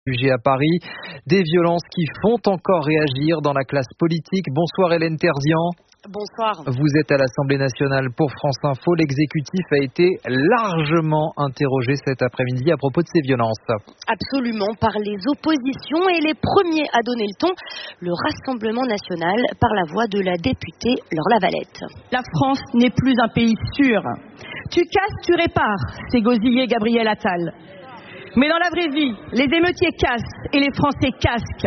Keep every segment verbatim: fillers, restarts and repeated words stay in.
Jugé à Paris, des violences qui font encore réagir dans la classe politique. Bonsoir Hélène Terzian. Bonsoir. Vous êtes à l'Assemblée nationale pour France Info. L'exécutif a été largement interrogé cet après-midi à propos de ces violences. Absolument, par les oppositions et les premiers à donner le ton, le Rassemblement national par la voix de la députée Laure Lavalette. La France n'est plus un pays sûr. Tu casses, tu répares, c'est gosillé Gabriel Attal. Mais dans la vraie vie, les émeutiers cassent et les Français casquent.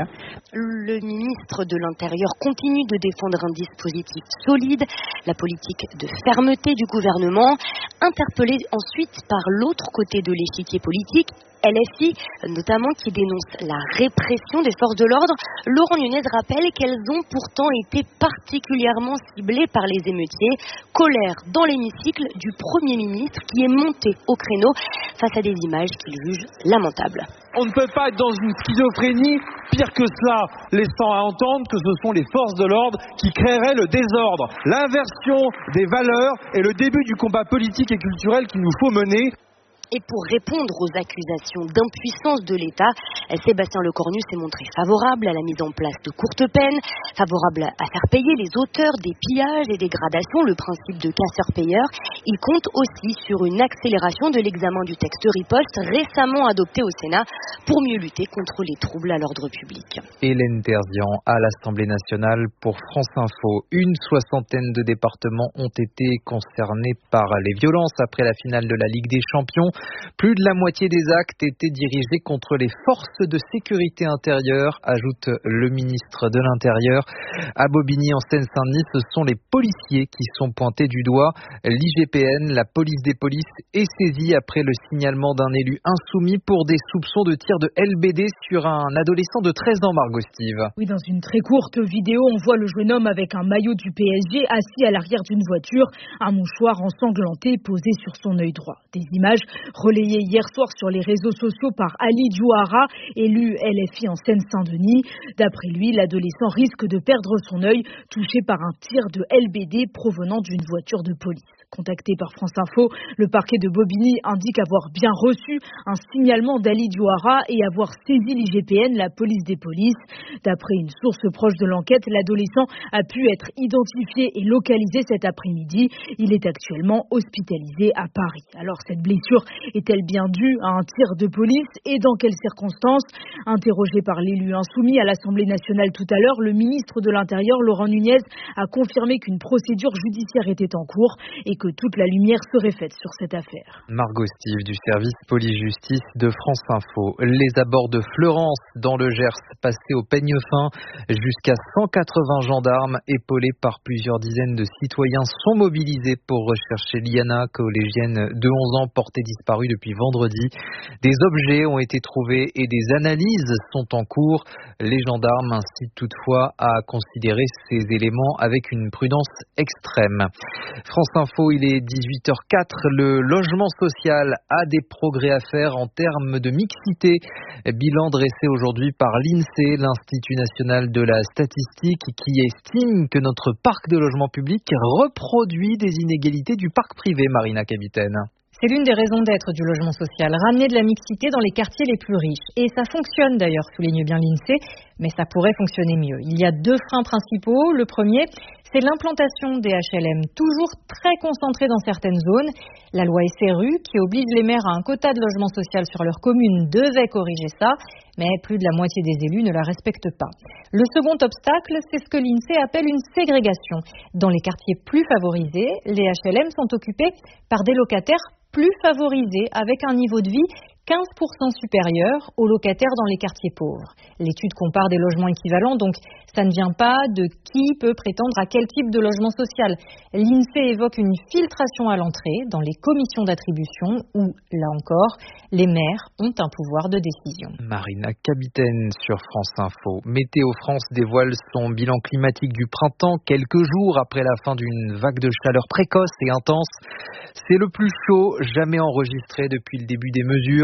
Le ministre de l'Intérieur continue de défendre un dispositif solide, la politique de fermeté du gouvernement, interpellé ensuite par l'autre côté de l'échiquier politique, L F I, notamment, qui dénonce la répression des forces de l'ordre. Laurent Nunez rappelle qu'elles ont pourtant été particulièrement ciblées par les émeutiers. Colère dans l'hémicycle du Premier ministre qui est monté au créneau face à des images qu'il juge lamentables. On ne peut pas être dans une schizophrénie, pire que cela, laissant à entendre que ce sont les forces de l'ordre qui créeraient le désordre. L'inversion des valeurs est le début du combat politique et culturel qu'il nous faut mener. Et pour répondre aux accusations d'impuissance de l'État, Sébastien Lecornu s'est montré favorable à la mise en place de courtes peines, favorable à faire payer les auteurs des pillages et dégradations, le principe de casseur-payeur. Il compte aussi sur une accélération de l'examen du texte riposte récemment adopté au Sénat pour mieux lutter contre les troubles à l'ordre public. Hélène Terzian à l'Assemblée nationale pour France Info. Une soixantaine de départements ont été concernés par les violences après la finale de la Ligue des Champions. Plus de la moitié des actes étaient dirigés contre les forces de sécurité intérieure, ajoute le ministre de l'Intérieur. À Bobigny, en Seine-Saint-Denis, ce sont les policiers qui sont pointés du doigt. L'I G P N, la police des polices, est saisie après le signalement d'un élu insoumis pour des soupçons de tir de L B D sur un adolescent de treize ans, Margot Steve. Oui, dans une très courte vidéo, on voit le jeune homme avec un maillot du P S G assis à l'arrière d'une voiture, un mouchoir ensanglanté posé sur son œil droit. Des images relayé hier soir sur les réseaux sociaux par Ali Djouara, élu L F I en Seine-Saint-Denis. D'après lui, l'adolescent risque de perdre son œil, touché par un tir de L B D provenant d'une voiture de police. Contacté par France Info, le parquet de Bobigny indique avoir bien reçu un signalement d'Ali Djouara et avoir saisi l'I G P N, la police des polices. D'après une source proche de l'enquête, l'adolescent a pu être identifié et localisé cet après-midi. Il est actuellement hospitalisé à Paris. Alors cette blessure est-elle bien due à un tir de police et dans quelles circonstances? Interrogé par l'élu insoumis à l'Assemblée nationale tout à l'heure, le ministre de l'Intérieur, Laurent Nunez, a confirmé qu'une procédure judiciaire était en cours et que toute la lumière serait faite sur cette affaire. Margot Steve du service police-justice de France Info. Les abords de Fleurance dans le Gers passés au peigne fin. Jusqu'à cent quatre-vingts gendarmes épaulés par plusieurs dizaines de citoyens sont mobilisés pour rechercher Liana, collégienne de onze ans portée disparue depuis vendredi. Des objets ont été trouvés et des analyses sont en cours. Les gendarmes incitent toutefois à considérer ces éléments avec une prudence extrême. France Info, il est dix-huit heures quatre. Le logement social a des progrès à faire en termes de mixité. Bilan dressé aujourd'hui par l'INSEE, l'Institut national de la statistique, qui estime que notre parc de logement public reproduit des inégalités du parc privé, Marina Capitaine. C'est l'une des raisons d'être du logement social, ramener de la mixité dans les quartiers les plus riches. Et ça fonctionne d'ailleurs, souligne bien l'INSEE, mais ça pourrait fonctionner mieux. Il y a deux freins principaux. Le premier, c'est l'implantation des H L M, toujours très concentrée dans certaines zones. La loi S R U, qui oblige les maires à un quota de logement social sur leur commune, devait corriger ça, mais plus de la moitié des élus ne la respectent pas. Le second obstacle, c'est ce que l'INSEE appelle une ségrégation. Dans les quartiers plus favorisés, les H L M sont occupés par des locataires plus favorisés, avec un niveau de vie quinze pour cent supérieur aux locataires dans les quartiers pauvres. L'étude compare des logements équivalents, donc ça ne vient pas de qui peut prétendre à quel type de logement social. L'INSEE évoque une filtration à l'entrée dans les commissions d'attribution où, là encore, les maires ont un pouvoir de décision. Marina Capitaine sur France Info. Météo France dévoile son bilan climatique du printemps quelques jours après la fin d'une vague de chaleur précoce et intense. C'est le plus chaud jamais enregistré depuis le début des mesures.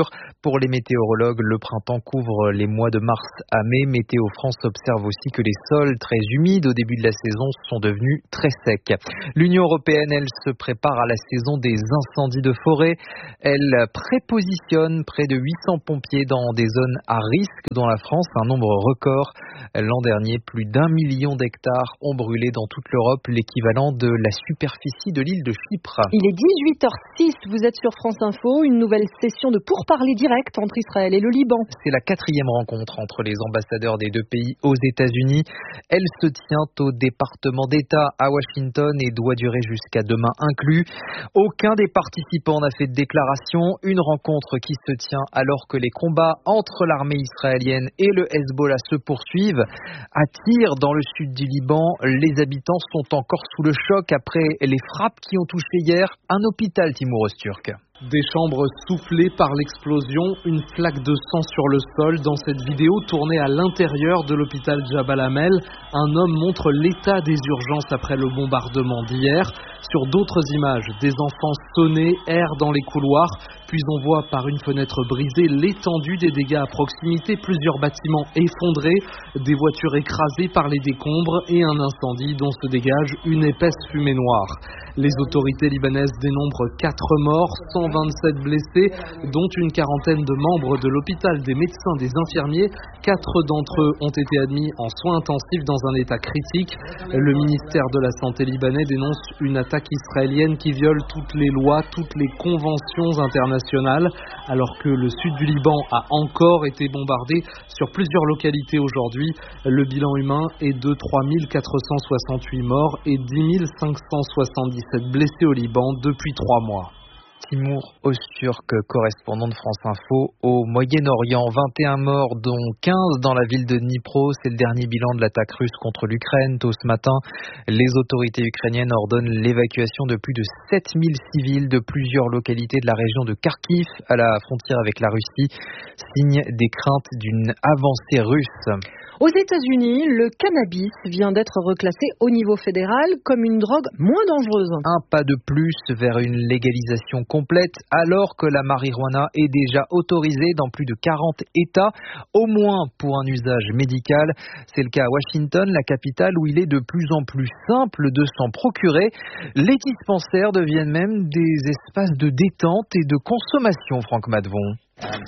Pour les météorologues, le printemps couvre les mois de mars à mai. Météo France observe aussi que les sols très humides au début de la saison sont devenus très secs. L'Union européenne, elle, se prépare à la saison des incendies de forêt. Elle prépositionne près de huit cents pompiers dans des zones à risque dans la France, un nombre record. L'an dernier, plus d'un million d'hectares ont brûlé dans toute l'Europe, l'équivalent de la superficie de l'île de Chypre. Il est dix-huit heures six, vous êtes sur France Info, une nouvelle session de pourparlers directs entre Israël et le Liban. C'est la quatrième rencontre entre les ambassadeurs des deux pays aux États-Unis. Elle se tient au département d'État à Washington et doit durer jusqu'à demain inclus. Aucun des participants n'a fait de déclaration. Une rencontre qui se tient alors que les combats entre l'armée israélienne et le Hezbollah se poursuivent. À Tyr, dans le sud du Liban, les habitants sont encore sous le choc après les frappes qui ont touché hier un hôpital, Timur Öztürk. Des chambres soufflées par l'explosion, une flaque de sang sur le sol. Dans cette vidéo tournée à l'intérieur de l'hôpital Jabal Amel, un homme montre l'état des urgences après le bombardement d'hier. Sur d'autres images, des enfants sonnés errent dans les couloirs, puis on voit par une fenêtre brisée l'étendue des dégâts à proximité, plusieurs bâtiments effondrés, des voitures écrasées par les décombres et un incendie dont se dégage une épaisse fumée noire. Les autorités libanaises dénombrent quatre morts, cent vingt-sept blessés, dont une quarantaine de membres de l'hôpital, des médecins, des infirmiers. Quatre d'entre eux ont été admis en soins intensifs dans un état critique. Le ministère de la Santé libanais dénonce une attaque israélienne qui viole toutes les lois, toutes les conventions internationales, alors que le sud du Liban a encore été bombardé sur plusieurs localités aujourd'hui. Le bilan humain est de trois mille quatre cent soixante-huit morts et dix mille cinq cent soixante-dix-sept blessés au Liban depuis trois mois. Timur Öztürk, correspondant de France Info au Moyen-Orient. vingt et un morts, dont quinze dans la ville de Dnipro. C'est le dernier bilan de l'attaque russe contre l'Ukraine. Tôt ce matin, les autorités ukrainiennes ordonnent l'évacuation de plus de sept mille civils de plusieurs localités de la région de Kharkiv, à la frontière avec la Russie. Signe des craintes d'une avancée russe. Aux États-Unis, le cannabis vient d'être reclassé au niveau fédéral comme une drogue moins dangereuse. Un pas de plus vers une légalisation complète, alors que la marijuana est déjà autorisée dans plus de quarante États, au moins pour un usage médical. C'est le cas à Washington, la capitale, où il est de plus en plus simple de s'en procurer. Les dispensaires deviennent même des espaces de détente et de consommation, Franck Madvon.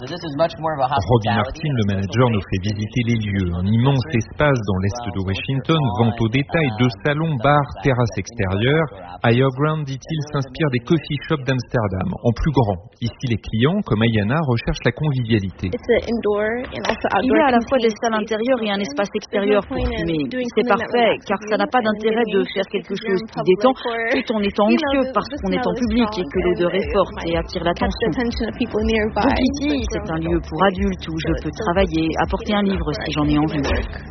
Robbie Martin, le manager, nous fait visiter les lieux. Un immense espace dans l'est de Washington, vente au détail, deux salons, bars, terrasses extérieures. Higher Ground, dit-il, s'inspire des coffee shops d'Amsterdam, en plus grand. Ici, les clients, comme Ayana, recherchent la convivialité. Il y a à la fois des salles intérieures et un espace extérieur pour fumer. C'est parfait, car ça n'a pas d'intérêt de faire quelque chose qui détend tout en étant anxieux parce qu'on est en public et que l'odeur est forte et attire l'attention. Donc ici, c'est un lieu pour adultes où je peux travailler, apporter un livre si j'en ai envie.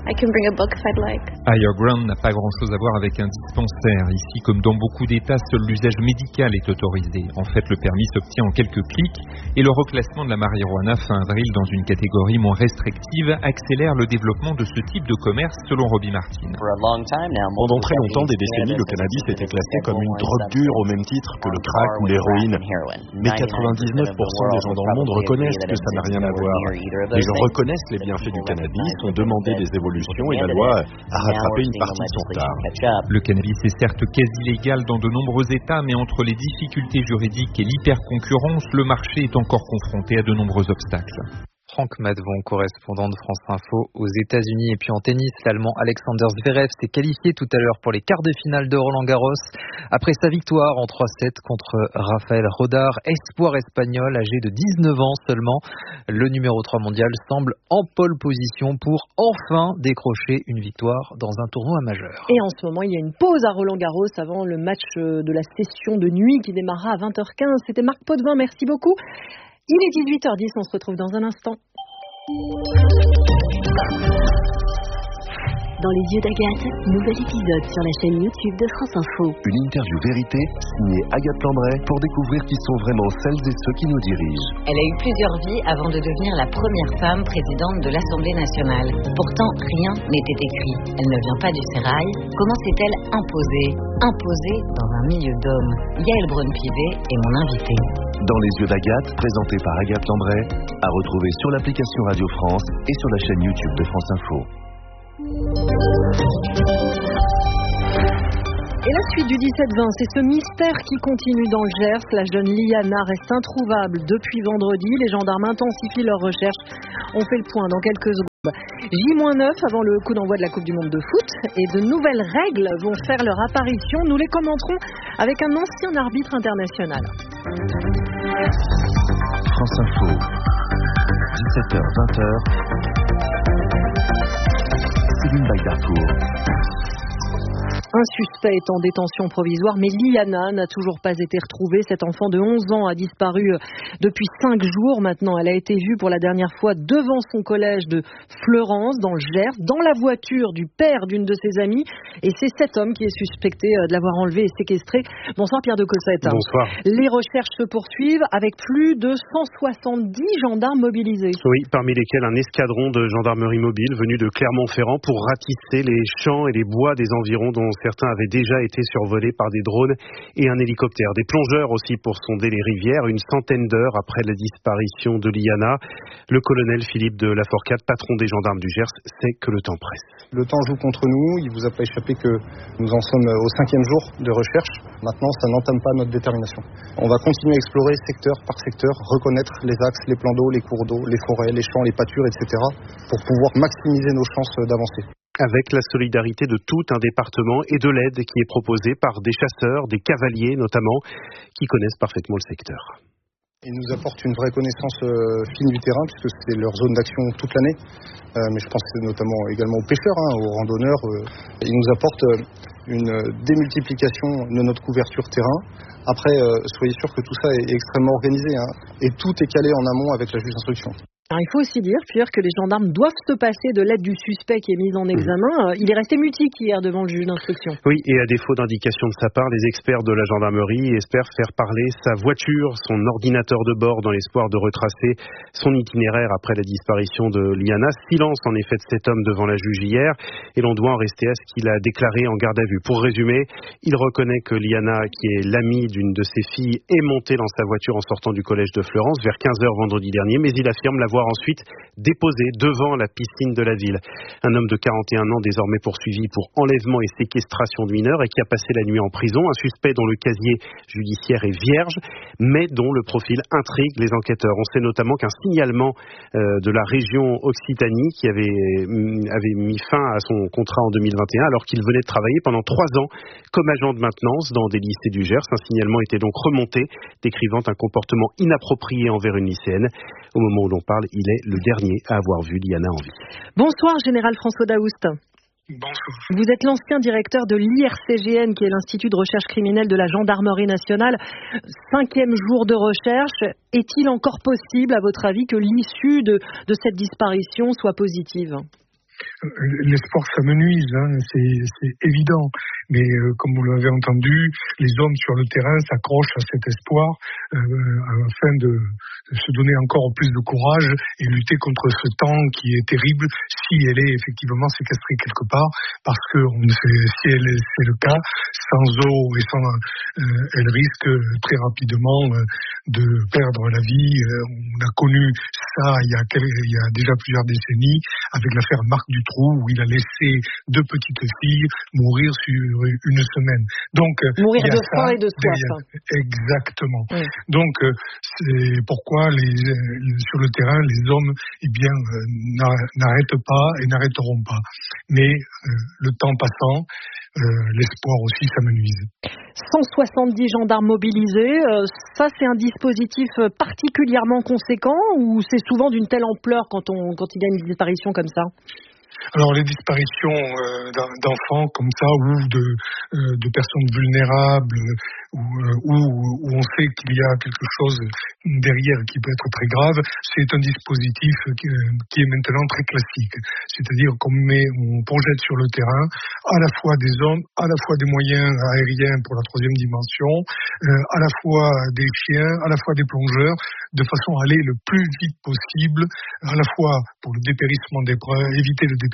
Higher Ground n'a pas grand-chose à voir avec un dispensaire. Ici, comme dans beaucoup d'États, seul l'usage médical est autorisé. En fait, le permis s'obtient en quelques clics et le reclassement de la marijuana fin avril dans une catégorie moins restrictive accélère le développement de ce type de commerce, selon Robbie Martin. Pendant très longtemps, des décennies, le cannabis était classé comme une drogue dure au même titre que le crack ou l'héroïne. Mais quatre-vingt-dix-neuf pour cent des gens dans le monde reconnaissent que ça n'a rien à voir. Les gens reconnaissent les bienfaits du cannabis, ont demandé des évolutions et la loi a rattrapé une partie de son retard. Le cannabis est certes quasi légal dans de nombreux États, mais entre les difficultés juridiques et l'hyperconcurrence, le marché est encore confronté à de nombreux obstacles. Franck Madvon, correspondant de France Info aux États-Unis. Et puis en tennis, l'Allemand Alexander Zverev s'est qualifié tout à l'heure pour les quarts de finale de Roland-Garros. Après sa victoire en trois sept contre Rafael Rodar, espoir espagnol âgé de dix-neuf ans seulement. Le numéro trois mondial semble en pole position pour enfin décrocher une victoire dans un tournoi majeur. Et en ce moment, il y a une pause à Roland-Garros avant le match de la session de nuit qui démarrera à vingt heures quinze. C'était Marc Potvin, merci beaucoup. Il est dix-huit heures dix, on se retrouve dans un instant. Dans les yeux d'Agathe, nouvel épisode sur la chaîne YouTube de France Info. Une interview vérité signée Agathe Landray pour découvrir qui sont vraiment celles et ceux qui nous dirigent. Elle a eu plusieurs vies avant de devenir la première femme présidente de l'Assemblée nationale. Pourtant, rien n'était écrit. Elle ne vient pas du sérail. Comment s'est-elle imposée Imposée dans un milieu d'hommes. Yael Braun-Pivet est mon invitée. Dans les yeux d'Agathe, présenté par Agathe Landray, à retrouver sur l'application Radio France et sur la chaîne YouTube de France Info. Et la suite du dix-sept vingt, c'est ce mystère qui continue dans le Gers. La jeune Liana reste introuvable depuis vendredi. Les gendarmes intensifient leurs recherches. On fait le point dans quelques secondes. J neuf avant le coup d'envoi de la Coupe du Monde de foot. Et de nouvelles règles vont faire leur apparition. Nous les commenterons avec un ancien arbitre international. France Info, dix-sept heures vingt. Céline Baydarcourt. Un suspect est en détention provisoire, mais Liana n'a toujours pas été retrouvée. Cette enfant de onze ans a disparu depuis cinq jours. Maintenant, elle a été vue pour la dernière fois devant son collège de Fleurance, dans le Gers, dans la voiture du père d'une de ses amies. Et c'est cet homme qui est suspecté de l'avoir enlevée et séquestrée. Bonsoir Pierre de Cossette. Bonsoir. Les recherches se poursuivent avec plus de cent soixante-dix gendarmes mobilisés. Oui, parmi lesquels un escadron de gendarmerie mobile venu de Clermont-Ferrand pour ratisser les champs et les bois des environs dont certains avaient déjà été survolés par des drones et un hélicoptère. Des plongeurs aussi pour sonder les rivières, une centaine d'heures après la disparition de Liana. Le colonel Philippe de Laforcade, patron des gendarmes du Gers, sait que le temps presse. Le temps joue contre nous, il vous a pas échappé que nous en sommes au cinquième jour de recherche. Maintenant, ça n'entame pas notre détermination. On va continuer à explorer secteur par secteur, reconnaître les axes, les plans d'eau, les cours d'eau, les forêts, les champs, les pâtures, et cetera pour pouvoir maximiser nos chances d'avancer. Avec la solidarité de tout un département et de l'aide qui est proposée par des chasseurs, des cavaliers notamment, qui connaissent parfaitement le secteur. Ils nous apportent une vraie connaissance euh, fine du terrain, puisque c'est leur zone d'action toute l'année. Euh, mais je pense notamment également aux pêcheurs, hein, aux randonneurs. Euh, ils nous apportent euh, une démultiplication de notre couverture terrain. Après, euh, soyez sûr que tout ça est extrêmement organisé, hein, et tout est calé en amont avec la juge d'instruction. Alors, il faut aussi dire, Pierre, que les gendarmes doivent se passer de l'aide du suspect qui est mis en examen. Il est resté mutique hier devant le juge d'instruction. Oui, et à défaut d'indication de sa part, les experts de la gendarmerie espèrent faire parler sa voiture, son ordinateur de bord, dans l'espoir de retracer son itinéraire après la disparition de Liana. Silence en effet de cet homme devant la juge hier, et l'on doit en rester à ce qu'il a déclaré en garde à vue. Pour résumer, il reconnaît que Liana, qui est l'amie d'une de ses filles, est montée dans sa voiture en sortant du collège de Fleurance vers quinze heures vendredi dernier, mais il affirme l'avoir ensuite déposé devant la piscine de la ville. Un homme de quarante et un ans désormais poursuivi pour enlèvement et séquestration de mineurs et qui a passé la nuit en prison. Un suspect dont le casier judiciaire est vierge, mais dont le profil intrigue les enquêteurs. On sait notamment qu'un signalement euh, de la région Occitanie qui avait, avait mis fin à son contrat en deux mille vingt et un alors qu'il venait de travailler pendant trois ans comme agent de maintenance dans des lycées du Gers. Un signalement était donc remonté, décrivant un comportement inapproprié envers une lycéenne. Au moment où l'on parle, il est le dernier à avoir vu Liana en vie. Bonsoir, Général François Daoust. Bonsoir. Vous êtes l'ancien directeur de l'I R C G N, qui est l'Institut de recherche criminelle de la Gendarmerie nationale. Cinquième jour de recherche. Est-il encore possible, à votre avis, que l'issue de, de cette disparition soit positive ? L'espoir s'amenuise, hein, c'est, c'est évident. Mais euh, comme vous l'avez entendu, les hommes sur le terrain s'accrochent à cet espoir euh, afin de, de se donner encore plus de courage et lutter contre ce temps qui est terrible si elle est effectivement séquestrée quelque part, parce que on sait, si elle est, c'est le cas, sans eau et sans, euh, elle risque très rapidement euh, de perdre la vie. Euh, on a connu ça il y a, quel, il y a déjà plusieurs décennies avec l'affaire Marc Dutroux où il a laissé deux petites filles mourir sur une semaine. Donc, mourir de faim et de soif. Exactement. Oui. Donc, c'est pourquoi les, sur le terrain, les hommes, eh bien, n'arrêtent pas et n'arrêteront pas. Mais euh, le temps passant, euh, l'espoir aussi s'amenuise. cent soixante-dix gendarmes mobilisés, euh, ça c'est un dispositif particulièrement conséquent ou c'est souvent d'une telle ampleur quand, on, quand il y a une disparition comme ça ? Alors les disparitions euh, d'enfants comme ça ou de, euh, de personnes vulnérables ou, euh, ou, où on sait qu'il y a quelque chose derrière qui peut être très grave, c'est un dispositif qui, qui est maintenant très classique. C'est-à-dire qu'on met, on projette sur le terrain à la fois des hommes, à la fois des moyens aériens pour la troisième dimension, euh, à la fois des chiens, à la fois des plongeurs, de façon à aller le plus vite possible, à la fois pour le dépérissement des preuves, éviter le dépérissement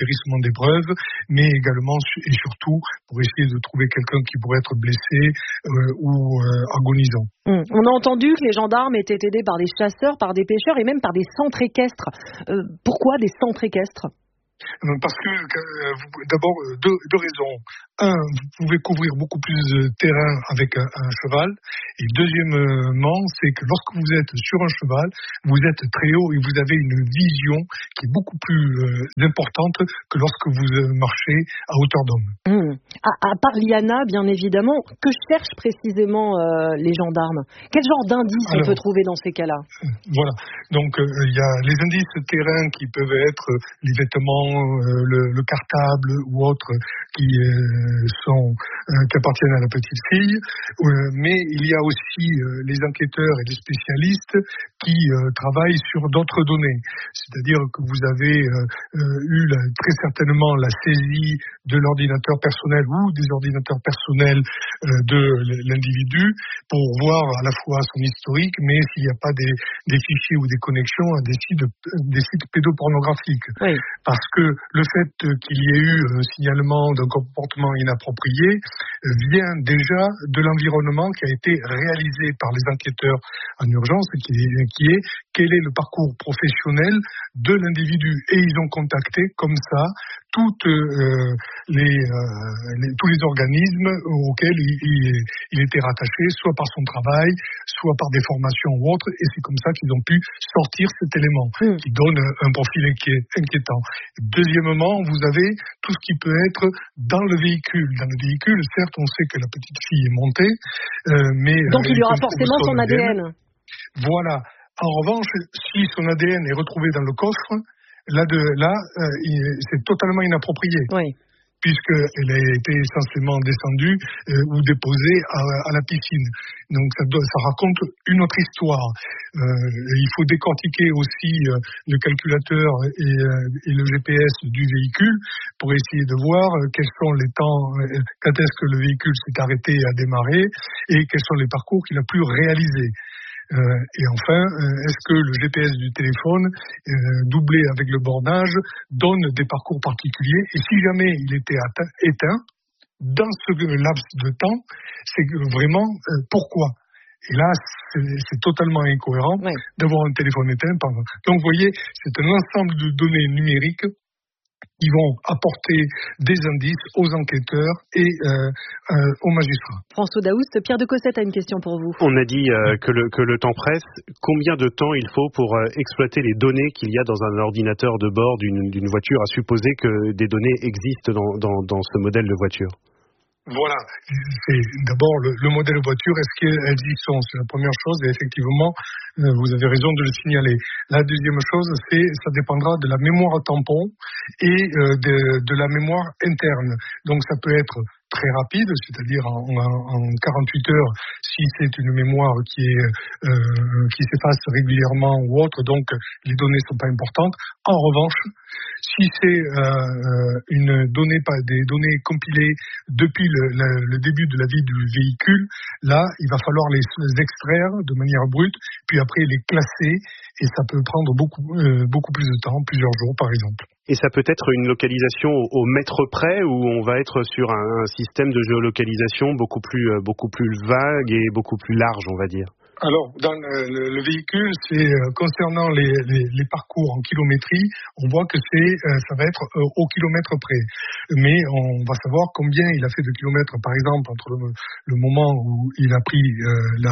périssement des preuves, mais également et surtout pour essayer de trouver quelqu'un qui pourrait être blessé euh, ou euh, agonisant. Mmh. On a entendu que les gendarmes étaient aidés par des chasseurs, par des pêcheurs et même par des centres équestres. Euh, pourquoi des centres équestres ? Parce que, euh, d'abord, deux, deux raisons. Un, vous pouvez couvrir beaucoup plus de terrain avec un, un cheval. Et deuxièmement, c'est que lorsque vous êtes sur un cheval, vous êtes très haut et vous avez une vision qui est beaucoup plus euh, importante que lorsque vous marchez à hauteur d'homme. Mmh. À, à part Liana, bien évidemment, que cherchent précisément euh, les gendarmes ? Quel genre d'indices on peut trouver dans ces cas-là ? Voilà. Donc, il euh, y a les indices terrain qui peuvent être les vêtements, Euh, le, le cartable ou autres qui euh, sont euh, qui appartiennent à la petite fille, euh, mais il y a aussi euh, les enquêteurs et les spécialistes qui euh, travaillent sur d'autres données. C'est-à-dire que vous avez euh, euh, eu la, très certainement la saisie de l'ordinateur personnel ou des ordinateurs personnels euh, de l'individu pour voir à la fois son historique, mais s'il n'y a pas des, des fichiers ou des connexions à des sites, des sites pédopornographiques. Oui. Parce que le fait qu'il y ait eu un signalement d'un comportement inapproprié vient déjà de l'environnement qui a été réalisé par les enquêteurs en urgence, qui est, qui est quel est le parcours professionnel de l'individu. Et ils ont contacté comme ça toutes, euh, les, euh, les, tous les organismes auxquels il, il, il était rattaché, soit par son travail, soit par des formations ou autres, et c'est comme ça qu'ils ont pu sortir cet élément mmh. qui donne un profil inquiétant. Deuxièmement, vous avez tout ce qui peut être dans le véhicule. Dans le véhicule, certes, on sait que la petite fille est montée, euh, mais... Donc il y aura forcément son A D N. Voilà. En revanche, si son A D N est retrouvé dans le coffre, là, de, là euh, c'est totalement inapproprié. Oui. Puisqu'elle a été essentiellement descendue euh, ou déposée à, à la piscine. Donc ça, doit, ça raconte une autre histoire. Euh, il faut décortiquer aussi euh, le calculateur et, euh, et le G P S du véhicule pour essayer de voir euh, quels sont les temps, euh, quand est-ce que le véhicule s'est arrêté à démarrer et quels sont les parcours qu'il a pu réaliser. Euh, et enfin, euh, est-ce que le G P S du téléphone, euh, doublé avec le bornage, donne des parcours particuliers? Et si jamais il était atteint, éteint, dans ce laps de temps, c'est vraiment euh, pourquoi? Et là, c'est, c'est totalement incohérent oui. d'avoir un téléphone éteint. Pardon. Donc, vous voyez, c'est un ensemble de données numériques qui vont apporter des indices aux enquêteurs et euh, euh, aux magistrats. François Daoust, Pierre de Cossette a une question pour vous. On a dit euh, que, le, que le temps presse. Combien de temps il faut pour euh, exploiter les données qu'il y a dans un ordinateur de bord d'une, d'une voiture, à supposer que des données existent dans, dans, dans ce modèle de voiture? Voilà, c'est d'abord le, le modèle de voiture, est-ce qu'elles y sont? C'est la première chose, et effectivement, euh, vous avez raison de le signaler. La deuxième chose, c'est ça dépendra de la mémoire tampon et euh, de, de la mémoire interne. Donc ça peut être très rapide, c'est-à-dire en, en, en quarante-huit heures, si c'est une mémoire qui est euh, qui s'efface régulièrement ou autre, donc les données sont pas importantes. En revanche, si c'est euh, une donnée, pas des données compilées depuis le, le, le début de la vie du véhicule, là, il va falloir les extraire de manière brute, puis après les classer, et ça peut prendre beaucoup euh, beaucoup plus de temps, plusieurs jours par exemple. Et ça peut être une localisation au, au mètre près, où on va être sur un, un système de géolocalisation beaucoup plus euh, beaucoup plus vague et beaucoup plus large, on va dire. Alors, dans le, le, le véhicule, c'est euh, concernant les, les, les parcours en kilométrie, on voit que c'est euh, ça va être euh, au kilomètre près. Mais on va savoir combien il a fait de kilomètres, par exemple, entre le, le moment où il a pris euh, la,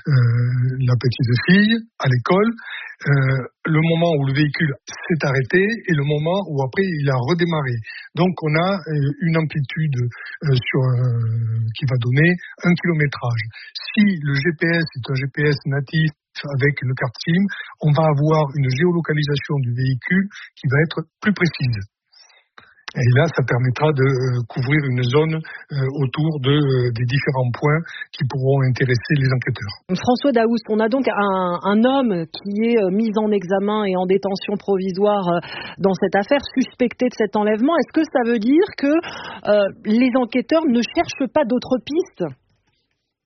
euh, la petite fille à l'école, euh, le moment où le véhicule s'est arrêté et le moment où après il a redémarré. Donc on a euh, une amplitude euh, sur, euh, qui va donner un kilométrage. Si le G P S est un G P S natif avec le carte SIM, on va avoir une géolocalisation du véhicule qui va être plus précise. Et là, ça permettra de euh, couvrir une zone euh, autour de, euh, des différents points qui pourront intéresser les enquêteurs. François Daoust, on a donc un, un homme qui est euh, mis en examen et en détention provisoire euh, dans cette affaire, suspecté de cet enlèvement. Est-ce que ça veut dire que euh, les enquêteurs ne cherchent pas d'autres pistes ?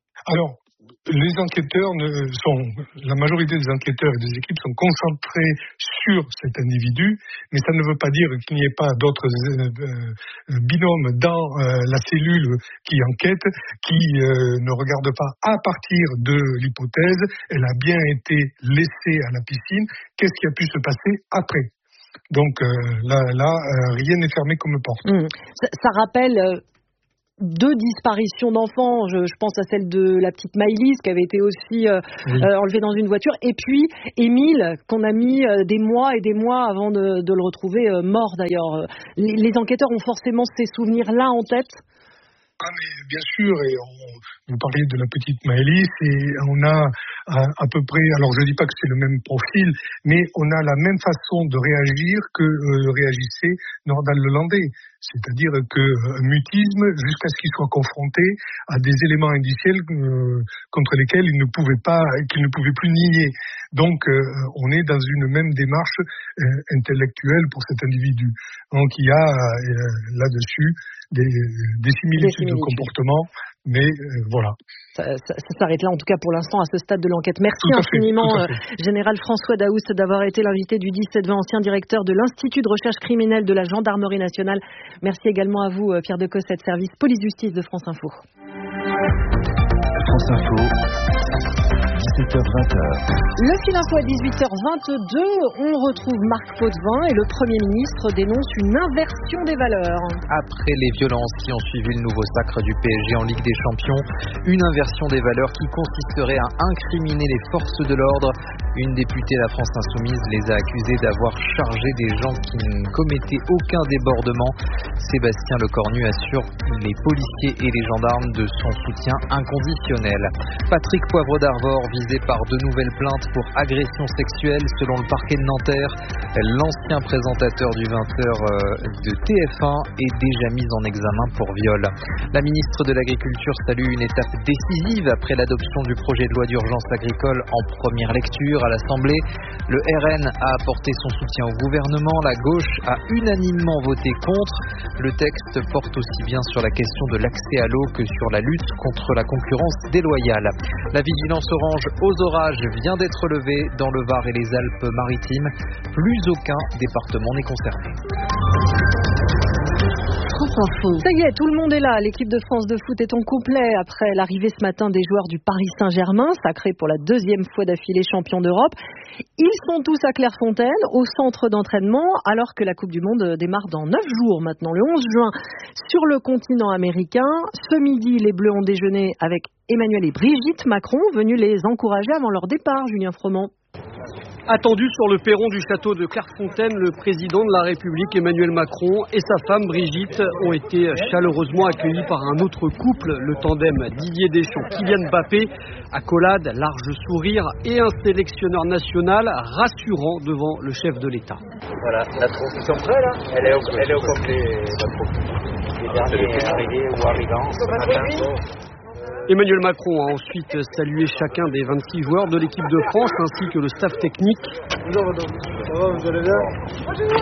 Alors, Les enquêteurs ne sont, la majorité des enquêteurs et des équipes sont concentrés sur cet individu, mais ça ne veut pas dire qu'il n'y ait pas d'autres euh, binômes dans euh, la cellule qui enquête, qui euh, ne regarde pas à partir de l'hypothèse, elle a bien été laissée à la piscine, qu'est-ce qui a pu se passer après? Donc euh, là, là euh, rien n'est fermé comme porte. Mmh. Ça, ça rappelle... Euh... Deux disparitions d'enfants, je, je pense à celle de la petite Maëlys qui avait été aussi euh, oui. euh, enlevée dans une voiture, et puis Émile qu'on a mis euh, des mois et des mois avant de, de le retrouver euh, mort d'ailleurs. Les, les enquêteurs ont forcément ces souvenirs-là en tête. Ah mais bien sûr, et on, vous parliez de la petite Maëlys et on a à, à peu près, alors je dis pas que c'est le même profil, mais on a la même façon de réagir que euh, réagissait Nordal Lelandais. C'est-à-dire que euh, mutisme jusqu'à ce qu'il soit confronté à des éléments indiciels euh, contre lesquels il ne pouvait pas, qu'il ne pouvait plus nier. Donc euh, on est dans une même démarche euh, intellectuelle pour cet individu. Donc il y a euh, là-dessus des, des similitudes de comportement, mais euh, voilà. Ça, ça, ça s'arrête là en tout cas pour l'instant à ce stade de l'enquête. Merci infiniment euh, Général François Daoust d'avoir été l'invité du dix-sept vingt, ancien directeur de l'Institut de recherche criminelle de la Gendarmerie nationale. Merci également à vous Pierre de Cossette, service police-justice de France Info. France Info. dix-sept heures vingt. Le fil info à dix-huit heures vingt-deux, on retrouve Marc Potvin et le Premier ministre dénonce une inversion des valeurs. Après les violences qui ont suivi le nouveau sacre du P S G en Ligue des Champions, une inversion des valeurs qui consisterait à incriminer les forces de l'ordre. Une députée de la France Insoumise les a accusés d'avoir chargé des gens qui ne commettaient aucun débordement. Sébastien Lecornu assure les policiers et les gendarmes de son soutien inconditionnel. Patrick Poivre d'Arvor visé par de nouvelles plaintes pour agression sexuelle selon le parquet de Nanterre. L'ancien présentateur du vingt heures de T F un est déjà mis en examen pour viol. La ministre de l'Agriculture salue une étape décisive après l'adoption du projet de loi d'urgence agricole en première lecture à l'Assemblée. Le R N a apporté son soutien au gouvernement. La gauche a unanimement voté contre. Le texte porte aussi bien sur la question de l'accès à l'eau que sur la lutte contre la concurrence déloyale. La vigilance orange aux orages vient d'être levée dans le Var et les Alpes-Maritimes. Plus aucun département n'est concerné. Ça y est, tout le monde est là. L'équipe de France de foot est en complet après l'arrivée ce matin des joueurs du Paris Saint-Germain, sacré pour la deuxième fois d'affilée champion d'Europe. Ils sont tous à Clairefontaine, au centre d'entraînement, alors que la Coupe du Monde démarre dans neuf jours maintenant, le onze juin, sur le continent américain. Ce midi, les Bleus ont déjeuné avec Emmanuel et Brigitte Macron, venus les encourager avant leur départ, Julien Froment. Attendu sur le perron du château de Clairefontaine, le président de la République Emmanuel Macron et sa femme Brigitte ont été chaleureusement accueillis par un autre couple, le tandem Didier Deschamps-Kylian Mbappé. Accolade, large sourire et un sélectionneur national rassurant devant le chef de l'État. Voilà, la troupe, ils sont prêts là. Elle est au, elle est au complet, la troupe. Les derniers arrivés ou arrivants ce matin. Emmanuel Macron a ensuite salué chacun des vingt-six joueurs de l'équipe de France ainsi que le staff technique. Bonjour madame, ça va, vous allez bien?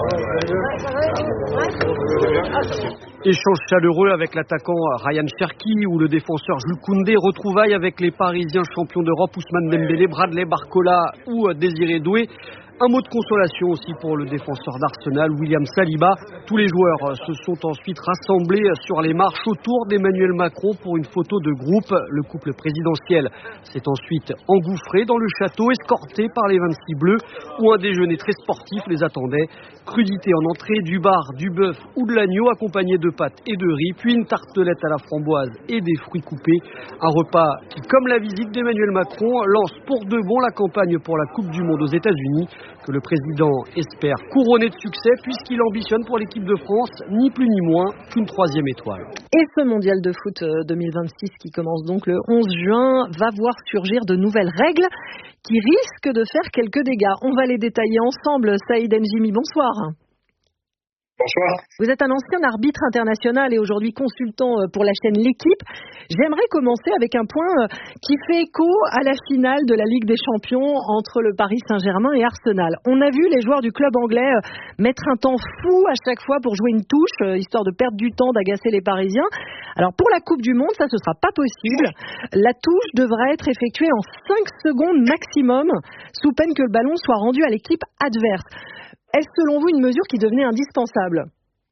Bonjour. Échange chaleureux avec l'attaquant Ryan Cherki ou le défenseur Jules Koundé. Retrouvailles avec les Parisiens champions d'Europe Ousmane Dembélé, Bradley Barcola ou Désiré Doué. Un mot de consolation aussi pour le défenseur d'Arsenal, William Saliba. Tous les joueurs se sont ensuite rassemblés sur les marches autour d'Emmanuel Macron pour une photo de groupe. Le couple présidentiel s'est ensuite engouffré dans le château, escorté par les vingt-six Bleus, où un déjeuner très sportif les attendait. Crudité en entrée, du bar, du bœuf ou de l'agneau, accompagné de pâtes et de riz, puis une tartelette à la framboise et des fruits coupés. Un repas qui, comme la visite d'Emmanuel Macron, lance pour de bon la campagne pour la Coupe du Monde aux États-Unis, que le président espère couronner de succès puisqu'il ambitionne pour l'équipe de France ni plus ni moins qu'une troisième étoile. Et ce mondial de foot deux mille vingt-six qui commence donc le onze juin va voir surgir de nouvelles règles qui risquent de faire quelques dégâts. On va les détailler ensemble. Saïd Njimi, bonsoir. bonsoir. Vous êtes un ancien arbitre international et aujourd'hui consultant pour la chaîne L'Équipe. J'aimerais commencer avec un point qui fait écho à la finale de la Ligue des Champions entre le Paris Saint-Germain et Arsenal. On a vu les joueurs du club anglais mettre un temps fou à chaque fois pour jouer une touche, histoire de perdre du temps, d'agacer les Parisiens. Alors pour la Coupe du Monde, ça ce sera pas possible. La touche devra être effectuée en cinq secondes maximum, sous peine que le ballon soit rendu à l'équipe adverse. Est-ce selon vous une mesure qui devenait indispensable ?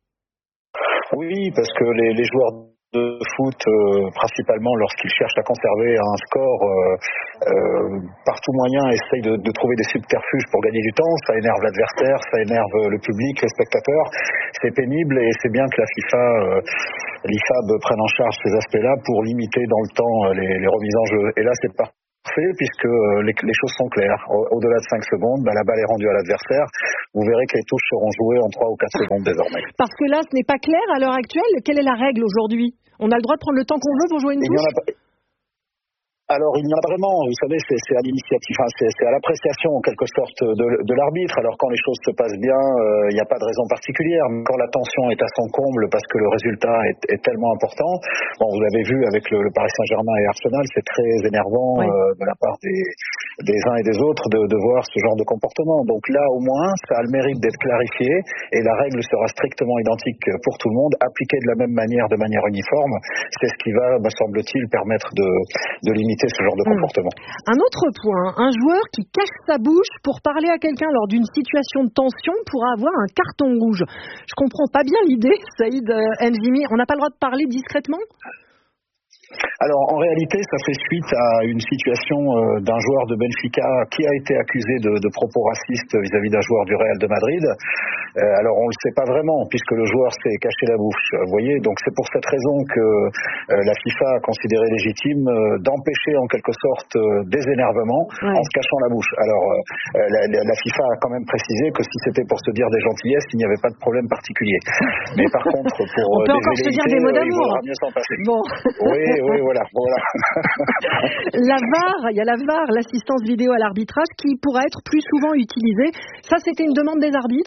Oui, parce que les, les joueurs de foot, euh, principalement lorsqu'ils cherchent à conserver un score, euh, euh, par tout moyen essayent de, de trouver des subterfuges pour gagner du temps. Ça énerve l'adversaire, ça énerve le public, les spectateurs. C'est pénible et c'est bien que la FIFA, euh, l'I F A B prenne en charge ces aspects-là pour limiter dans le temps les, les remises en jeu. Et là, c'est pas puisque les, les choses sont claires. Au, au-delà de cinq secondes, bah, la balle est rendue à l'adversaire. Vous verrez que les touches seront jouées en trois ou quatre secondes désormais. Parce que là, ce n'est pas clair à l'heure actuelle. Quelle est la règle aujourd'hui ? On a le droit de prendre le temps qu'on veut pour jouer une touche ? Alors, il y en a vraiment, vous savez, c'est, c'est à l'initiative, enfin, c'est, c'est à l'appréciation en quelque sorte de, de l'arbitre. Alors, quand les choses se passent bien, il euh, n'y a pas de raison particulière. Mais quand la tension est à son comble parce que le résultat est, est tellement important, bon, vous avez vu avec le, le Paris Saint-Germain et Arsenal, c'est très énervant oui. euh, de la part des, des uns et des autres de, de voir ce genre de comportement. Donc là, au moins, ça a le mérite d'être clarifié et la règle sera strictement identique pour tout le monde, appliquée de la même manière, de manière uniforme. C'est ce qui va, me semble-t-il, permettre de, de limiter ce genre de comportement. Mmh. Un autre point, un joueur qui cache sa bouche pour parler à quelqu'un lors d'une situation de tension pourra avoir un carton rouge. Je comprends pas bien l'idée, Saïd N'Jimi. On n'a pas le droit de parler discrètement ? Alors, en réalité, ça fait suite à une situation euh, d'un joueur de Benfica qui a été accusé de, de propos racistes vis-à-vis d'un joueur du Real de Madrid. Euh, alors, on ne le sait pas vraiment, puisque le joueur s'est caché la bouche. Vous voyez, donc c'est pour cette raison que euh, la FIFA a considéré légitime euh, d'empêcher en quelque sorte euh, des énervements ouais. en se cachant la bouche. Alors, euh, la, la, la FIFA a quand même précisé que si c'était pour se dire des gentillesses, il n'y avait pas de problème particulier. Mais par contre, pour on euh, peut des encore se dire des mots euh, d'amour. il vaudra mieux s'en passer. Bon. Oui, oui, voilà, voilà. La V A R, il y a la V A R, l'assistance vidéo à l'arbitrage, qui pourra être plus souvent utilisée. Ça, c'était une demande des arbitres ?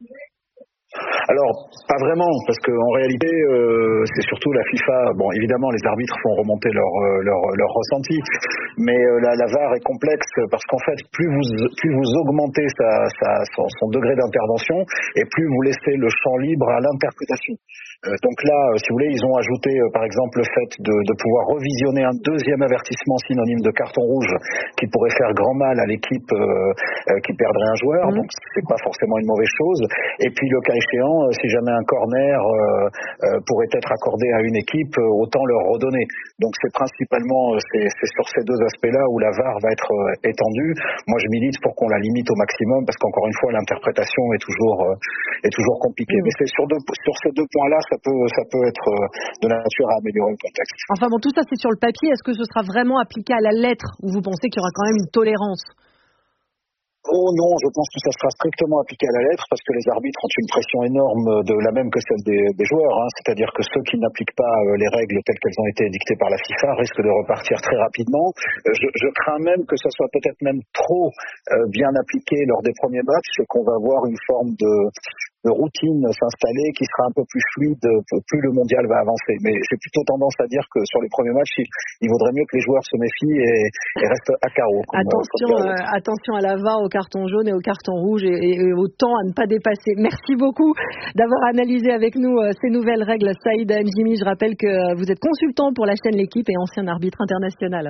Alors, pas vraiment, parce qu'en réalité, euh, c'est surtout la FIFA. Bon, évidemment, les arbitres font remonter leur euh, leur, leur ressenti, mais euh, la, la V A R est complexe parce qu'en fait, plus vous plus vous augmentez sa, sa, son, son degré d'intervention, et plus vous laissez le champ libre à l'interprétation. Euh, donc là, euh, si vous voulez, ils ont ajouté, euh, par exemple, le fait de, de pouvoir revisionner un deuxième avertissement synonyme de carton rouge qui pourrait faire grand mal à l'équipe euh, euh, qui perdrait un joueur. Mmh. Donc c'est pas forcément une mauvaise chose. Et puis le cas échéant, euh, si jamais un corner euh, euh, pourrait être accordé à une équipe, euh, autant leur redonner. Donc c'est principalement, euh, c'est, c'est sur ces deux aspects-là où la V A R va être euh, étendue. Moi, je milite pour qu'on la limite au maximum parce qu'encore une fois, l'interprétation est toujours euh, est toujours compliquée. Mmh. Mais c'est sur deux sur ces deux points-là. Ça peut, ça peut être de nature à améliorer le contexte. Enfin bon, tout ça c'est sur le papier. Est-ce que ce sera vraiment appliqué à la lettre ou vous pensez qu'il y aura quand même une tolérance ? Oh non, je pense que ça sera strictement appliqué à la lettre parce que les arbitres ont une pression énorme, de la même que celle des, des joueurs. Hein. C'est-à-dire que ceux qui n'appliquent pas les règles telles qu'elles ont été dictées par la FIFA risquent de repartir très rapidement. Je, je crains même que ça soit peut-être même trop euh, bien appliqué lors des premiers matchs et qu'on va avoir une forme de de routine s'installer qui sera un peu plus fluide plus le mondial va avancer. Mais j'ai plutôt tendance à dire que sur les premiers matchs, il, il vaudrait mieux que les joueurs se méfient et, et restent à carreau. Attention, euh, attention à la V A R, au carton jaune et au carton rouge et, et, et au temps à ne pas dépasser. Merci beaucoup d'avoir analysé avec nous euh, ces nouvelles règles. Saïd N'Jimi, je rappelle que euh, vous êtes consultant pour la chaîne L'Équipe et ancien arbitre international.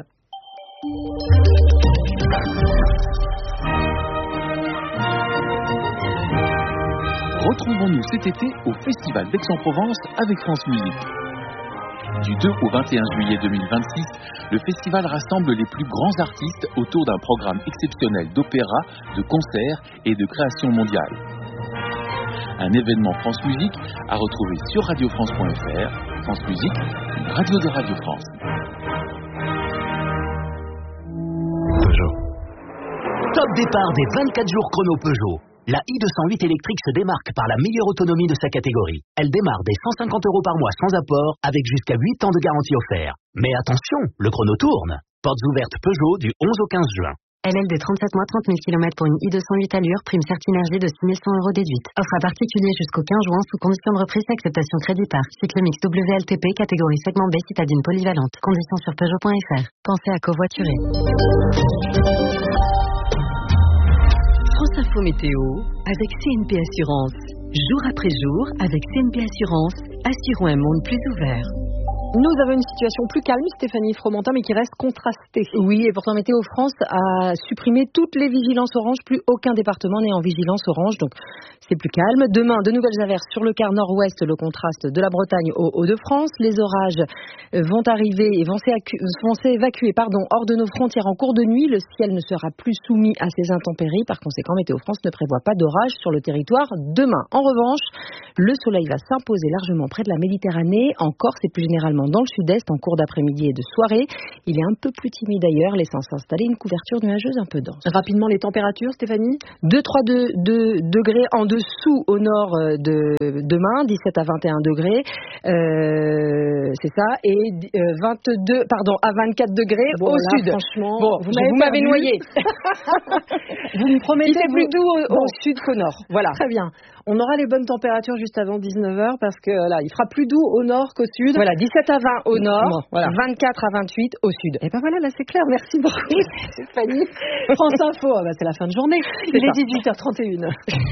Retrouvons-nous cet été au Festival d'Aix-en-Provence avec France Musique. Du deux au vingt et un juillet deux mille vingt-six, le festival rassemble les plus grands artistes autour d'un programme exceptionnel d'opéra, de concerts et de création mondiale. Un événement France Musique à retrouver sur radio france point f r. France Musique, une radio de Radio France. Peugeot. Top départ des vingt-quatre jours chrono Peugeot. La i deux cent huit électrique se démarque par la meilleure autonomie de sa catégorie. Elle démarre dès cent cinquante euros par mois sans apport, avec jusqu'à huit ans de garantie offerte. Mais attention, le chrono tourne. Portes ouvertes Peugeot du onze au quinze juin. L L D trente-sept mois, trente mille kilomètres pour une i deux cent huit allures, prime Certinergie de six mille cent euros déduite. Offre à particulier jusqu'au quinze juin sous condition de reprise et acceptation crédit par. Cycle mix W L T P, catégorie segment B, citadine polyvalente. Conditions sur Peugeot point F R. Pensez à covoiturer. France Info Météo avec C N P Assurance. Jour après jour, avec C N P Assurance, assurons un monde plus ouvert. Nous avons une situation plus calme, Stéphanie Fromentin, mais qui reste contrastée. Oui, et pourtant Météo France a supprimé toutes les vigilances orange. Plus aucun département n'est en vigilance orange, donc c'est plus calme. Demain, de nouvelles averses sur le quart nord-ouest, le contraste de la Bretagne aux Hauts-de-France. Les orages vont arriver et vont s'évacuer pardon, hors de nos frontières en cours de nuit. Le ciel ne sera plus soumis à ces intempéries. Par conséquent, Météo France ne prévoit pas d'orage sur le territoire demain. En revanche, le soleil va s'imposer largement près de la Méditerranée, en Corse et plus généralement dans le sud-est en cours d'après-midi et de soirée. Il est un peu plus timide ailleurs, laissant s'installer une couverture nuageuse un peu dense. Rapidement, les températures, Stéphanie ? deux à trois degrés en dessous au nord de demain, dix-sept à vingt et un degrés, euh, c'est ça, et vingt-deux, pardon, à vingt-quatre degrés bon, au là, sud. Franchement, bon, vous m'avez, vous m'avez noyé. Vous me promettez. Il fait plus doux au, bon. au sud qu'au nord. Voilà. Très bien. On aura les bonnes températures juste avant dix-neuf heures parce que là, il fera plus doux au nord qu'au sud. Voilà, dix-sept à vingt au nord, bon, voilà. vingt-quatre à vingt-huit au sud. Et ben voilà, là c'est clair. Merci beaucoup, Stéphanie. France Info, ah bah, c'est la fin de journée. Il est dix-huit heures trente et une.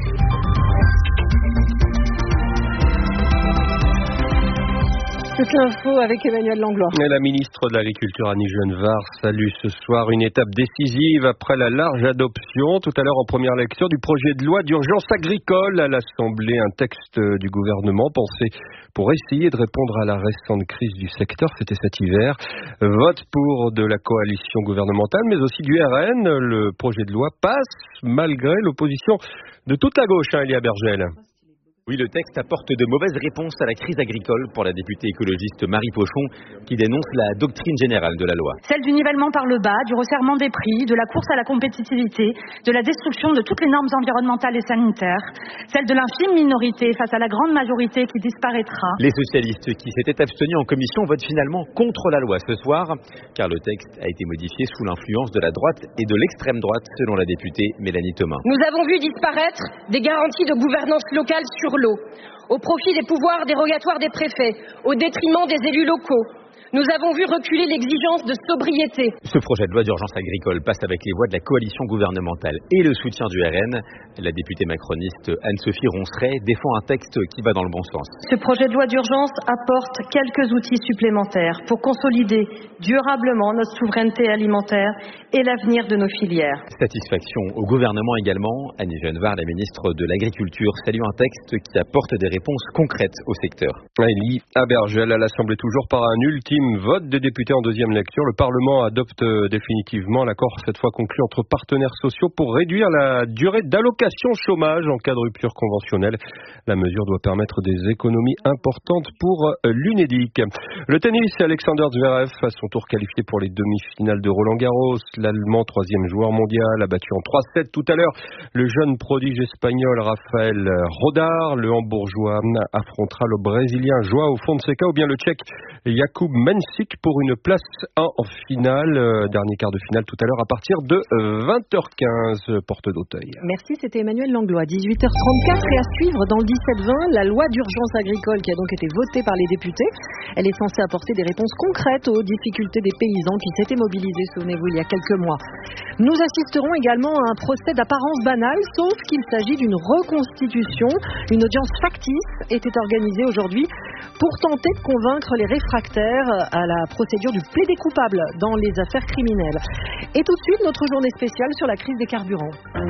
C'est l'info avec Emmanuel Langlois. Et la ministre de l'Agriculture, Annie Genevard, salue ce soir une étape décisive après la large adoption, tout à l'heure en première lecture, du projet de loi d'urgence agricole à l'Assemblée. Un texte du gouvernement pensé pour essayer de répondre à la récente crise du secteur. C'était cet hiver. Vote pour de la coalition gouvernementale, mais aussi du R N. Le projet de loi passe malgré l'opposition de toute la gauche, hein, Elia Bergel. Oui, le texte apporte de mauvaises réponses à la crise agricole pour la députée écologiste Marie Pochon, qui dénonce la doctrine générale de la loi. Celle du nivellement par le bas, du resserrement des prix, de la course à la compétitivité, de la destruction de toutes les normes environnementales et sanitaires. Celle de l'infime minorité face à la grande majorité qui disparaîtra. Les socialistes qui s'étaient abstenus en commission votent finalement contre la loi ce soir, car le texte a été modifié sous l'influence de la droite et de l'extrême droite, selon la députée Mélanie Thomas. Nous avons vu disparaître des garanties de gouvernance locale sur l'eau, au profit des pouvoirs dérogatoires des préfets, au détriment des élus locaux. Nous avons vu reculer l'exigence de sobriété. Ce projet de loi d'urgence agricole passe avec les voix de la coalition gouvernementale et le soutien du R N. La députée macroniste Anne-Sophie Ronceret défend un texte qui va dans le bon sens. Ce projet de loi d'urgence apporte quelques outils supplémentaires pour consolider durablement notre souveraineté alimentaire et l'avenir de nos filières. Satisfaction au gouvernement également. Annie Genevard, la ministre de l'Agriculture, salue un texte qui apporte des réponses concrètes au secteur. Elie Abergel à l'Assemblée, toujours par un ultime vote des députés en deuxième lecture. Le Parlement adopte définitivement l'accord cette fois conclu entre partenaires sociaux pour réduire la durée d'allocation chômage en cas de rupture conventionnelle. La mesure doit permettre des économies importantes pour l'UNEDIC. Le tennis, Alexander Zverev à son tour qualifié pour les demi-finales de Roland-Garros. L'Allemand, troisième joueur mondial, a battu en trois sept tout à l'heure le jeune prodige espagnol Rafael Rodar. Le Hambourgeois affrontera le Brésilien Joao Fonseca ou bien le Tchèque Jakub Mensik pour une place en finale. Euh, dernier quart de finale tout à l'heure à partir de vingt heures quinze, porte d'Auteuil. Merci, c'était Emmanuel Langlois. dix-huit heures trente-quatre et à suivre dans le dix-sept vingt, la loi d'urgence agricole qui a donc été votée par les députés. Elle est censée apporter des réponses concrètes aux difficultés des paysans qui s'étaient mobilisés, souvenez-vous, il y a quelques mois. Nous assisterons également à un procès d'apparence banale, sauf qu'il s'agit d'une reconstitution. Une audience factice était organisée aujourd'hui pour tenter de convaincre les réfractaires à la procédure du plaidé coupable dans les affaires criminelles. Et tout de suite, notre journée spéciale sur la crise des carburants.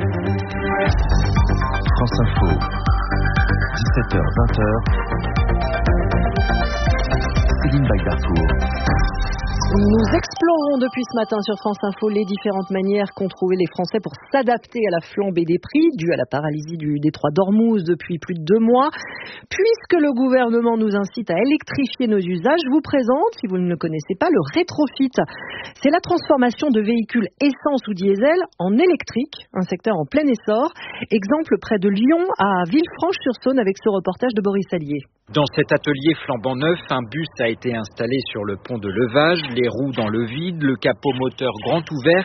France Info, dix-sept heures vingt heures. Céline Bagdarcourt. Nous explorons depuis ce matin sur France Info les différentes manières qu'ont trouvées les Français pour s'adapter à la flambée des prix due à la paralysie du détroit d'Ormuz depuis plus de deux mois. Puisque le gouvernement nous incite à électrifier nos usages, je vous présente, si vous ne le connaissez pas, le rétrofit. C'est la transformation de véhicules essence ou diesel en électrique, un secteur en plein essor. Exemple près de Lyon, à Villefranche-sur-Saône, avec ce reportage de Boris Allier. Dans cet atelier flambant neuf, un bus a été installé sur le pont de levage, les roues dans le vide, le capot moteur grand ouvert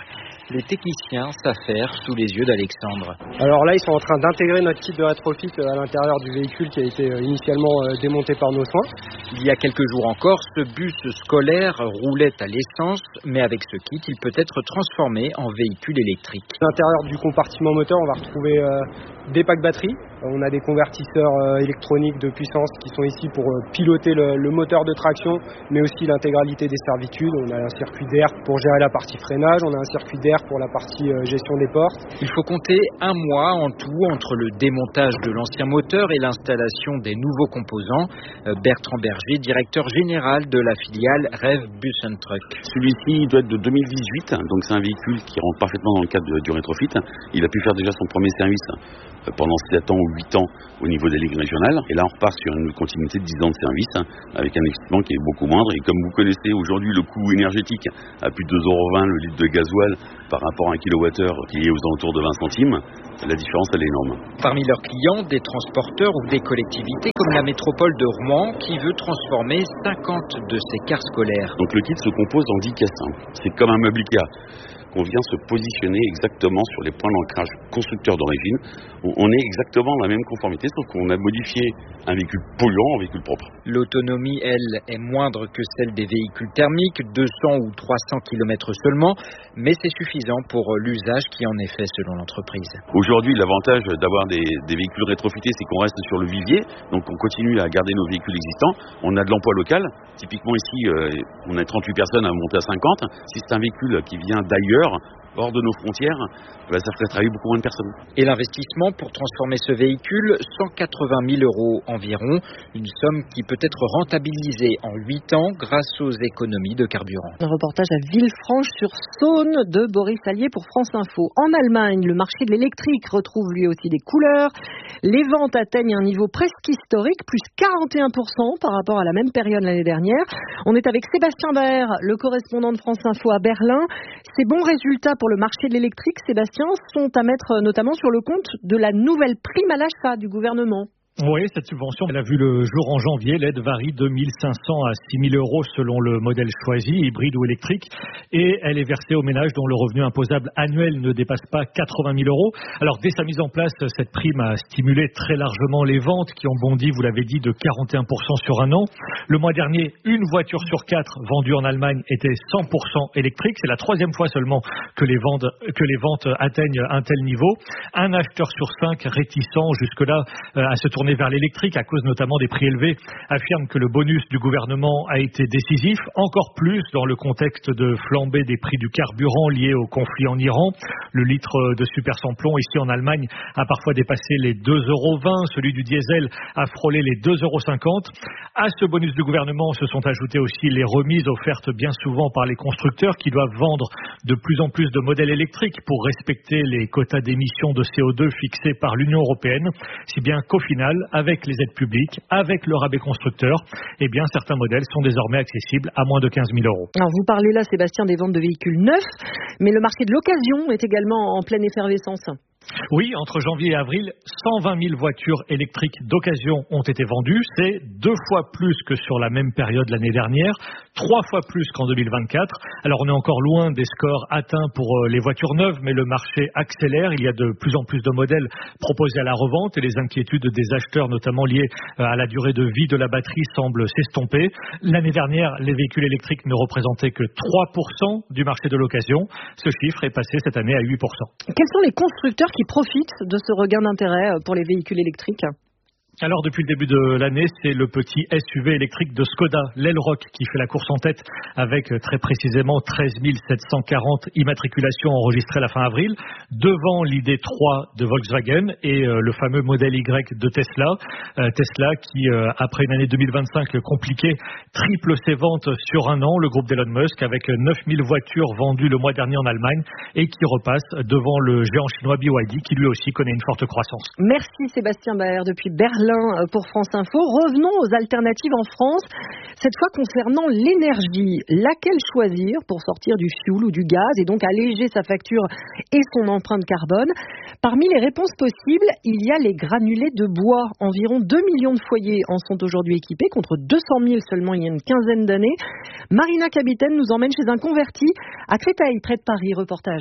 les techniciens savent faire sous les yeux d'Alexandre. Alors là, ils sont en train d'intégrer notre kit de rétrofit à l'intérieur du véhicule qui a été initialement démonté par nos soins. Il y a quelques jours encore, ce bus scolaire roulait à l'essence, mais avec ce kit, il peut être transformé en véhicule électrique. À l'intérieur du compartiment moteur, on va retrouver euh, des packs batteries. On a des convertisseurs euh, électroniques de puissance qui sont ici pour euh, piloter le, le moteur de traction, mais aussi l'intégralité des servitudes. On a un circuit d'air pour gérer la partie freinage, on a un circuit d'air pour la partie euh, gestion des portes. Il faut compter un mois en tout entre le démontage de l'ancien moteur et l'installation des nouveaux composants. Euh, Bertrand Berger, directeur général de la filiale Rêve Bus and Truck. Celui-ci doit être de deux mille dix-huit, donc c'est un véhicule qui rentre parfaitement dans le cadre du rétrofit. Il a pu faire déjà son premier service pendant sept ans ou huit ans au niveau des ligues régionales. Et là, on repart sur une continuité de dix ans de service avec un équipement qui est beaucoup moindre. Et comme vous connaissez aujourd'hui le coût énergétique à plus de deux euros vingt le litre de gasoil par rapport à un kilowattheure qui est aux alentours de vingt centimes, la différence, elle est énorme. Parmi leurs clients, des transporteurs ou des collectivités comme la métropole de Rouen qui veut transformer cinquante de ses cars scolaires. Donc le kit se compose en dix caissons. C'est comme un meuble Ikea qu'on vient se positionner exactement sur les points d'ancrage constructeurs d'origine. On est exactement dans la même conformité, sauf qu'on a modifié un véhicule polluant en véhicule propre. L'autonomie, elle, est moindre que celle des véhicules thermiques, deux cents ou trois cents kilomètres seulement, mais c'est suffisant pour l'usage qui en est fait selon l'entreprise. Aujourd'hui, l'avantage d'avoir des, des véhicules rétrofités, c'est qu'on reste sur le vivier, donc on continue à garder nos véhicules existants. On a de l'emploi local. Typiquement ici, euh, on a trente-huit personnes à monter à cinquante. Si c'est un véhicule qui vient d'ailleurs, hors de nos frontières, bah, ça ferait travailler beaucoup moins de personnes. Et l'investissement pour transformer ce véhicule, cent quatre-vingt mille euros environ, une somme qui peut être rentabilisée en huit ans grâce aux économies de carburant. Un reportage à Villefranche-sur-Saône de Boris Allier pour France Info. En Allemagne, le marché de l'électrique retrouve lui aussi des couleurs. Les ventes atteignent un niveau presque historique, plus quarante et un pour cent par rapport à la même période l'année dernière. On est avec Sébastien Baer, le correspondant de France Info à Berlin. Ces bons résultats pour le marché de l'électrique, Sébastien, sont à mettre notamment sur le compte de la nouvelle prime à l'achat du gouvernement. Oui, cette subvention, elle a vu le jour en janvier. L'aide varie de mille cinq cents à six mille euros selon le modèle choisi, hybride ou électrique. Et elle est versée aux ménages dont le revenu imposable annuel ne dépasse pas quatre-vingt mille euros. Alors, dès sa mise en place, cette prime a stimulé très largement les ventes qui ont bondi, vous l'avez dit, de quarante et un pour cent sur un an. Le mois dernier, une voiture sur quatre vendue en Allemagne était cent pour cent électrique. C'est la troisième fois seulement que les ventes, que les ventes atteignent un tel niveau. Un acheteur sur cinq réticent jusque-là à se tourner vers l'électrique à cause notamment des prix élevés affirme que le bonus du gouvernement a été décisif, encore plus dans le contexte de flambée des prix du carburant lié au conflit en Iran. Le litre de super sans plomb ici en Allemagne a parfois dépassé les deux euros vingt, celui du diesel a frôlé les deux euros cinquante. À ce bonus du gouvernement se sont ajoutées aussi les remises offertes bien souvent par les constructeurs qui doivent vendre de plus en plus de modèles électriques pour respecter les quotas d'émissions de C O deux fixés par l'Union européenne, si bien qu'au final, avec les aides publiques, avec le rabais constructeur, eh bien certains modèles sont désormais accessibles à moins de quinze mille euros. Alors vous parlez là, Sébastien, des ventes de véhicules neufs, mais le marché de l'occasion est également en pleine effervescence. Oui, entre janvier et avril, cent vingt mille voitures électriques d'occasion ont été vendues. C'est deux fois plus que sur la même période l'année dernière, trois fois plus qu'en deux mille vingt-quatre. Alors on est encore loin des scores atteints pour les voitures neuves, mais le marché accélère. Il y a de plus en plus de modèles proposés à la revente et les inquiétudes des acheteurs, notamment liées à la durée de vie de la batterie, semblent s'estomper. L'année dernière, les véhicules électriques ne représentaient que trois pour cent du marché de l'occasion. Ce chiffre est passé cette année à huit pour cent. Quels sont les constructeurs qui profitent de ce regain d'intérêt pour les véhicules électriques ? Alors depuis le début de l'année, c'est le petit S U V électrique de Skoda, l'Elroq, qui fait la course en tête avec très précisément treize mille sept cent quarante immatriculations enregistrées à la fin avril, devant l'I D trois de Volkswagen et euh, le fameux modèle Y de Tesla. Euh, Tesla qui, euh, après une année deux mille vingt-cinq compliquée, triple ses ventes sur un an, le groupe d'Elon Musk, avec neuf mille voitures vendues le mois dernier en Allemagne et qui repasse devant le géant chinois B Y D qui lui aussi connaît une forte croissance. Merci Sébastien Baer depuis Berlin pour France Info. Revenons aux alternatives en France, cette fois concernant l'énergie. Laquelle choisir pour sortir du fioul ou du gaz et donc alléger sa facture et son empreinte carbone? Parmi les réponses possibles, il y a les granulés de bois. Environ deux millions de foyers en sont aujourd'hui équipés, contre deux cent mille seulement il y a une quinzaine d'années. Marina Capitaine nous emmène chez un converti à Créteil, près de Paris. Reportage.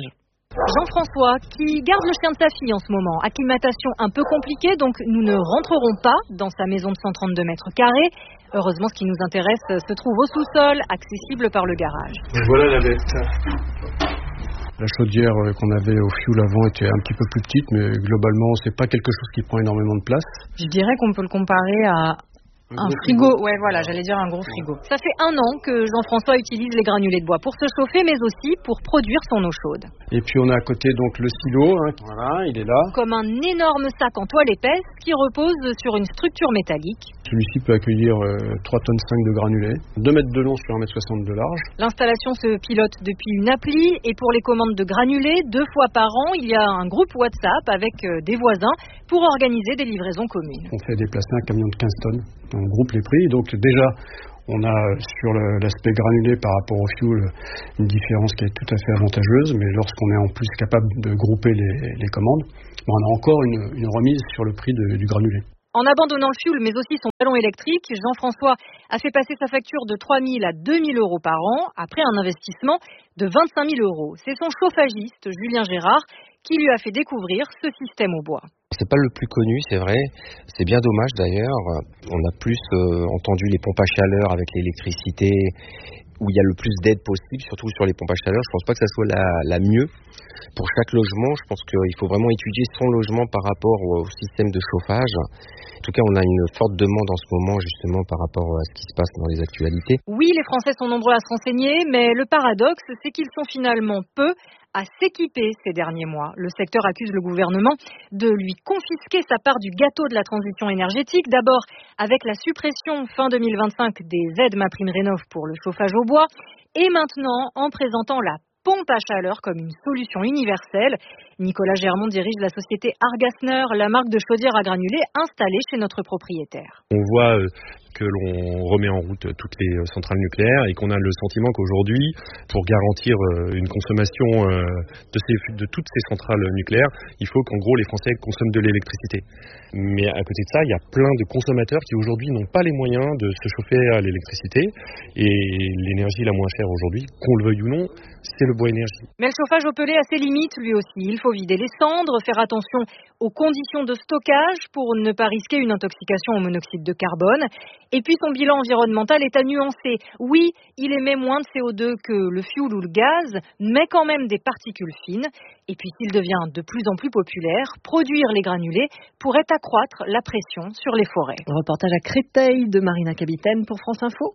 Jean-François, qui garde le chien de sa fille en ce moment. Acclimatation un peu compliquée, donc nous ne rentrerons pas dans sa maison de cent trente-deux mètres carrés. Heureusement, ce qui nous intéresse se trouve au sous-sol, accessible par le garage. Et voilà la bête. La chaudière qu'on avait au fioul avant était un petit peu plus petite, mais globalement, c'est pas quelque chose qui prend énormément de place. Je dirais qu'on peut le comparer à un, un frigo. frigo. Ouais, voilà, j'allais dire un gros frigo. Ça fait un an que Jean-François utilise les granulés de bois pour se chauffer, mais aussi pour produire son eau chaude. Et puis on a à côté donc le silo, hein. Voilà, il est là. Comme un énorme sac en toile épaisse qui repose sur une structure métallique. Celui-ci peut accueillir euh, trois tonnes cinq de granulés, deux mètres de long sur un mètre soixante de large. L'installation se pilote depuis une appli et pour les commandes de granulés, deux fois par an, il y a un groupe WhatsApp avec euh, des voisins pour organiser des livraisons communes. On fait déplacer un camion de quinze tonnes, on groupe les prix, donc déjà on a sur le, l'aspect granulé par rapport au fioul une différence qui est tout à fait avantageuse, mais lorsqu'on est en plus capable de grouper les, les commandes, on a encore une, une remise sur le prix de, du granulé. En abandonnant le fioul, mais aussi son ballon électrique, Jean-François a fait passer sa facture de trois mille à deux mille euros par an, après un investissement de vingt-cinq mille euros. C'est son chauffagiste, Julien Gérard, qui lui a fait découvrir ce système au bois. C'est pas le plus connu, c'est vrai. C'est bien dommage d'ailleurs. On a plus euh, entendu les pompes à chaleur avec l'électricité, où il y a le plus d'aide possible, surtout sur les pompes à chaleur. Je pense pas que ça soit la, la mieux. Pour chaque logement, je pense qu'il faut vraiment étudier son logement par rapport au système de chauffage. En tout cas, on a une forte demande en ce moment, justement, par rapport à ce qui se passe dans les actualités. Oui, les Français sont nombreux à se renseigner, mais le paradoxe, c'est qu'ils sont finalement peu à s'équiper ces derniers mois. Le secteur accuse le gouvernement de lui confisquer sa part du gâteau de la transition énergétique. D'abord, avec la suppression fin deux mille vingt-cinq des aides MaPrimeRénov' pour le chauffage au bois, et maintenant en présentant la pompe à chaleur comme une solution universelle. Nicolas Germont dirige la société Argasner, la marque de chaudière à granulés installée chez notre propriétaire. On voit que l'on remet en route toutes les centrales nucléaires et qu'on a le sentiment qu'aujourd'hui, pour garantir une consommation de, ces, de toutes ces centrales nucléaires, il faut qu'en gros les Français consomment de l'électricité. Mais à côté de ça, il y a plein de consommateurs qui aujourd'hui n'ont pas les moyens de se chauffer à l'électricité. Et l'énergie la moins chère aujourd'hui, qu'on le veuille ou non, c'est le bois énergie. Mais le chauffage au pelé a ses limites lui aussi. Il faut vider les cendres, faire attention aux conditions de stockage pour ne pas risquer une intoxication au monoxyde de carbone. Et puis son bilan environnemental est à nuancer. Oui, il émet moins de C O deux que le fioul ou le gaz, mais quand même des particules fines. Et puis s'il devient de plus en plus populaire, produire les granulés pourrait accroître la pression sur les forêts. Reportage à Créteil de Marina Capitaine pour France Info.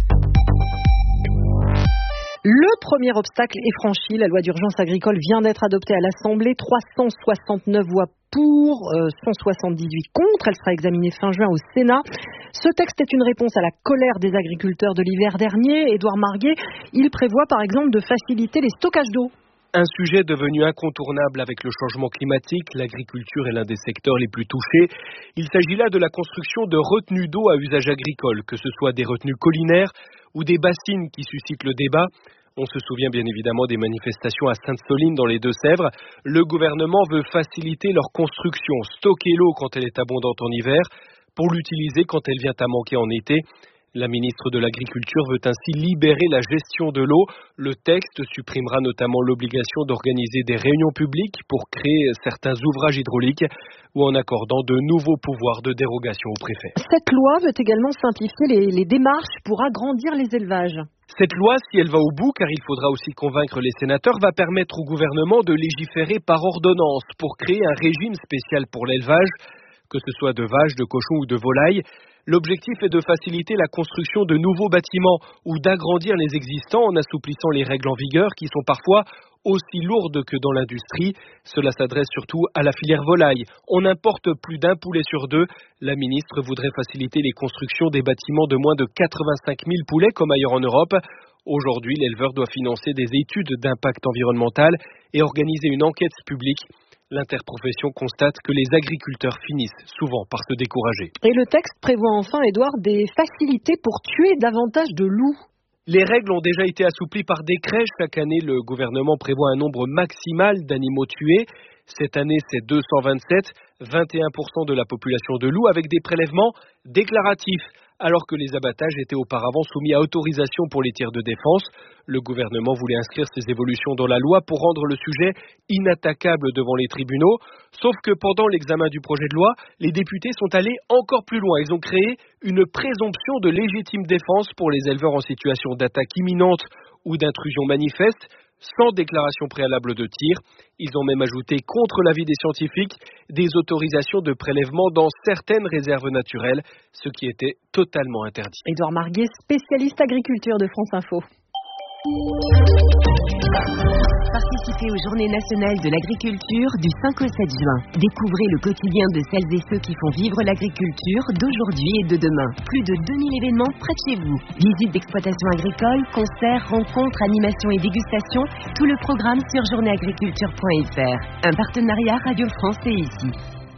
Le premier obstacle est franchi. La loi d'urgence agricole vient d'être adoptée à l'Assemblée. trois cent soixante-neuf voix pour, euh, cent soixante-dix-huit contre. Elle sera examinée fin juin au Sénat. Ce texte est une réponse à la colère des agriculteurs de l'hiver dernier. Édouard Marguet, il prévoit par exemple de faciliter les stockages d'eau. Un sujet devenu incontournable avec le changement climatique, l'agriculture est l'un des secteurs les plus touchés. Il s'agit là de la construction de retenues d'eau à usage agricole, que ce soit des retenues collinaires ou des bassines qui suscitent le débat. On se souvient bien évidemment des manifestations à Sainte-Soline dans les Deux-Sèvres. Le gouvernement veut faciliter leur construction, stocker l'eau quand elle est abondante en hiver, pour l'utiliser quand elle vient à manquer en été. La ministre de l'Agriculture veut ainsi libérer la gestion de l'eau. Le texte supprimera notamment l'obligation d'organiser des réunions publiques pour créer certains ouvrages hydrauliques ou en accordant de nouveaux pouvoirs de dérogation au préfet. Cette loi veut également simplifier les, les démarches pour agrandir les élevages. Cette loi, si elle va au bout, car il faudra aussi convaincre les sénateurs, va permettre au gouvernement de légiférer par ordonnance pour créer un régime spécial pour l'élevage, que ce soit de vaches, de cochons ou de volailles. L'objectif est de faciliter la construction de nouveaux bâtiments ou d'agrandir les existants en assouplissant les règles en vigueur qui sont parfois aussi lourdes que dans l'industrie. Cela s'adresse surtout à la filière volaille. On importe plus d'un poulet sur deux. La ministre voudrait faciliter les constructions des bâtiments de moins de quatre-vingt-cinq mille poulets comme ailleurs en Europe. Aujourd'hui, l'éleveur doit financer des études d'impact environnemental et organiser une enquête publique. L'interprofession constate que les agriculteurs finissent souvent par se décourager. Et le texte prévoit enfin, Édouard, des facilités pour tuer davantage de loups. Les règles ont déjà été assouplies par décret. Chaque année, le gouvernement prévoit un nombre maximal d'animaux tués. Cette année, c'est deux cent vingt-sept, vingt et un pour cent de la population de loups, avec des prélèvements déclaratifs. alors que les abattages étaient auparavant soumis à autorisation pour les tirs de défense. Le gouvernement voulait inscrire ces évolutions dans la loi pour rendre le sujet inattaquable devant les tribunaux. Sauf que pendant l'examen du projet de loi, les députés sont allés encore plus loin. Ils ont créé une présomption de légitime défense pour les éleveurs en situation d'attaque imminente ou d'intrusion manifeste, sans déclaration préalable de tir. Ils ont même ajouté, contre l'avis des scientifiques, des autorisations de prélèvement dans certaines réserves naturelles, ce qui était totalement interdit. Édouard Marguet, spécialiste agriculture de France Info. Participez aux Journées nationales de l'agriculture du cinq au sept juin. Découvrez le quotidien de celles et ceux qui font vivre l'agriculture d'aujourd'hui et de demain. Plus de deux mille événements près de chez vous. Visites d'exploitation agricole, concerts, rencontres, animations et dégustations. Tout le programme sur journée agriculture point f r. Un partenariat Radio France et ici.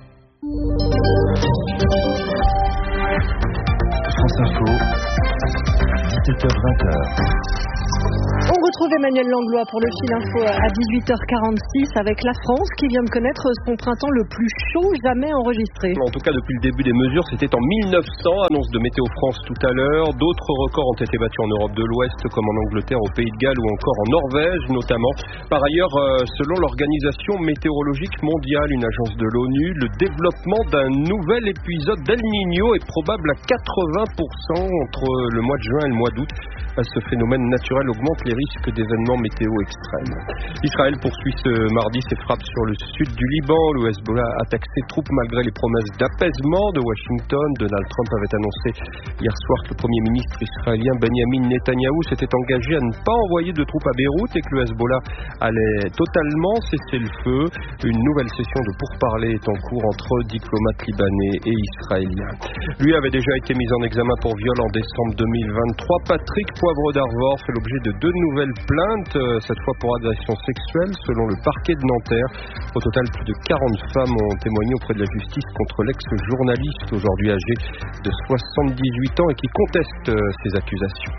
France Info, dix-sept heures vingt. On retrouve Emmanuel Langlois pour le fil info à dix-huit heures quarante-six avec la France qui vient de connaître son printemps le plus chaud jamais enregistré. En tout cas, depuis le début des mesures, c'était en mille neuf cents, annonce de Météo France tout à l'heure. D'autres records ont été battus en Europe de l'Ouest, comme en Angleterre, au Pays de Galles ou encore en Norvège notamment. Par ailleurs, selon l'Organisation météorologique mondiale, une agence de l'ONU, le développement d'un nouvel épisode d'El Niño est probable à quatre-vingts pour cent entre le mois de juin et le mois d'août. Ce phénomène naturel augmente les risques d'événements météo extrêmes. Israël poursuit ce mardi ses frappes sur le sud du Liban. Le Hezbollah attaque ses troupes malgré les promesses d'apaisement de Washington. Donald Trump avait annoncé hier soir que le Premier ministre israélien Benjamin Netanyahou s'était engagé à ne pas envoyer de troupes à Beyrouth et que le Hezbollah allait totalement cesser le feu. Une nouvelle session de pourparlers est en cours entre diplomates libanais et israéliens. Lui avait déjà été mis en examen pour viol en décembre deux mille vingt-trois. Patrick Poivre d'Arvor fait l'objet de deux nouvelles plaintes, cette fois pour agression sexuelle, selon le parquet de Nanterre. Au total, plus de quarante femmes ont témoigné auprès de la justice contre l'ex-journaliste, aujourd'hui âgé de soixante-dix-huit ans et qui conteste ces accusations.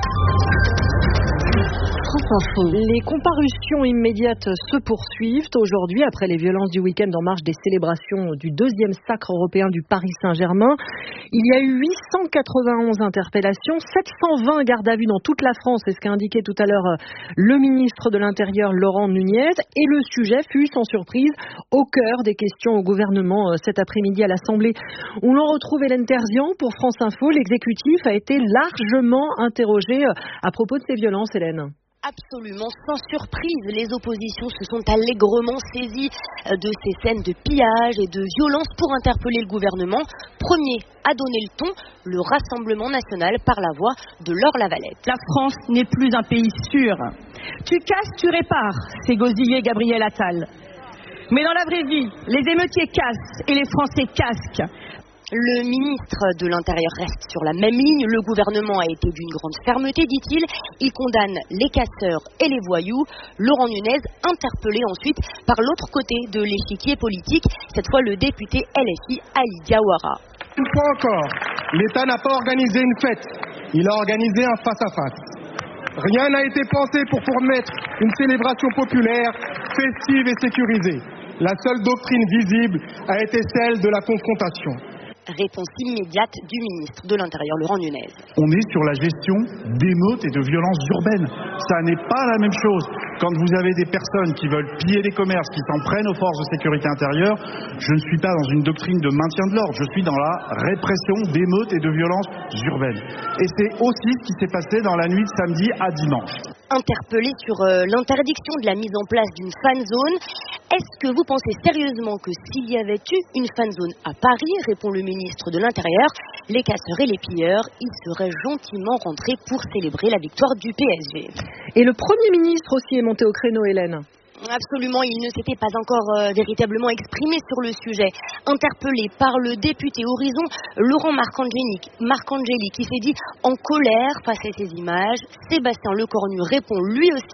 Les comparutions immédiates se poursuivent aujourd'hui après les violences du week-end en marge des célébrations du deuxième sacre européen du Paris Saint-Germain. Il y a eu huit cent quatre-vingt-onze interpellations, sept cent vingt gardes à vue dans toute la France, c'est ce qu'a indiqué tout à l'heure le ministre de l'Intérieur Laurent Nunez. Et le sujet fut sans surprise au cœur des questions au gouvernement cet après-midi à l'Assemblée, où l'on retrouve Hélène Terzian pour France Info. L'exécutif a été largement interrogé à propos de ces violences, Hélène. Absolument, sans surprise, les oppositions se sont allègrement saisies de ces scènes de pillage et de violence pour interpeller le gouvernement. Premier à donner le ton, le Rassemblement national par la voix de Laure Lavalette. La France n'est plus un pays sûr. Tu casses, tu répares, c'est gosillé Gabriel Attal. Mais dans la vraie vie, les émeutiers cassent et les Français casquent. Le ministre de l'Intérieur reste sur la même ligne. Le gouvernement a été d'une grande fermeté, dit-il. Il condamne les casseurs et les voyous. Laurent Nunez, interpellé ensuite par l'autre côté de l'échiquier politique, cette fois le député L F I Ali Diawara. Une fois encore, l'État n'a pas organisé une fête. Il a organisé un face-à-face. Rien n'a été pensé pour permettre une célébration populaire, festive et sécurisée. La seule doctrine visible a été celle de la confrontation. Réponse immédiate du ministre de l'Intérieur, Laurent Nunez. On est sur la gestion d'émeutes et de violences urbaines. Ça n'est pas la même chose. Quand vous avez des personnes qui veulent piller des commerces, qui s'en prennent aux forces de sécurité intérieure, je ne suis pas dans une doctrine de maintien de l'ordre. Je suis dans la répression d'émeutes et de violences urbaines. Et c'est aussi ce qui s'est passé dans la nuit de samedi à dimanche. Interpellé sur euh, l'interdiction de la mise en place d'une fan zone, est-ce que vous pensez sérieusement que s'il y avait eu une fan zone à Paris, répond le ministre de l'Intérieur, les casseurs et les pilleurs y seraient gentiment rentrés pour célébrer la victoire du P S G. Et le Premier ministre aussi est monté au créneau, Hélène. Absolument, il ne s'était pas encore euh, véritablement exprimé sur le sujet. Interpellé par le député Horizon, Laurent Marcangeli, Marcangeli qui s'est dit en colère face à ces images, Sébastien Lecornu répond lui aussi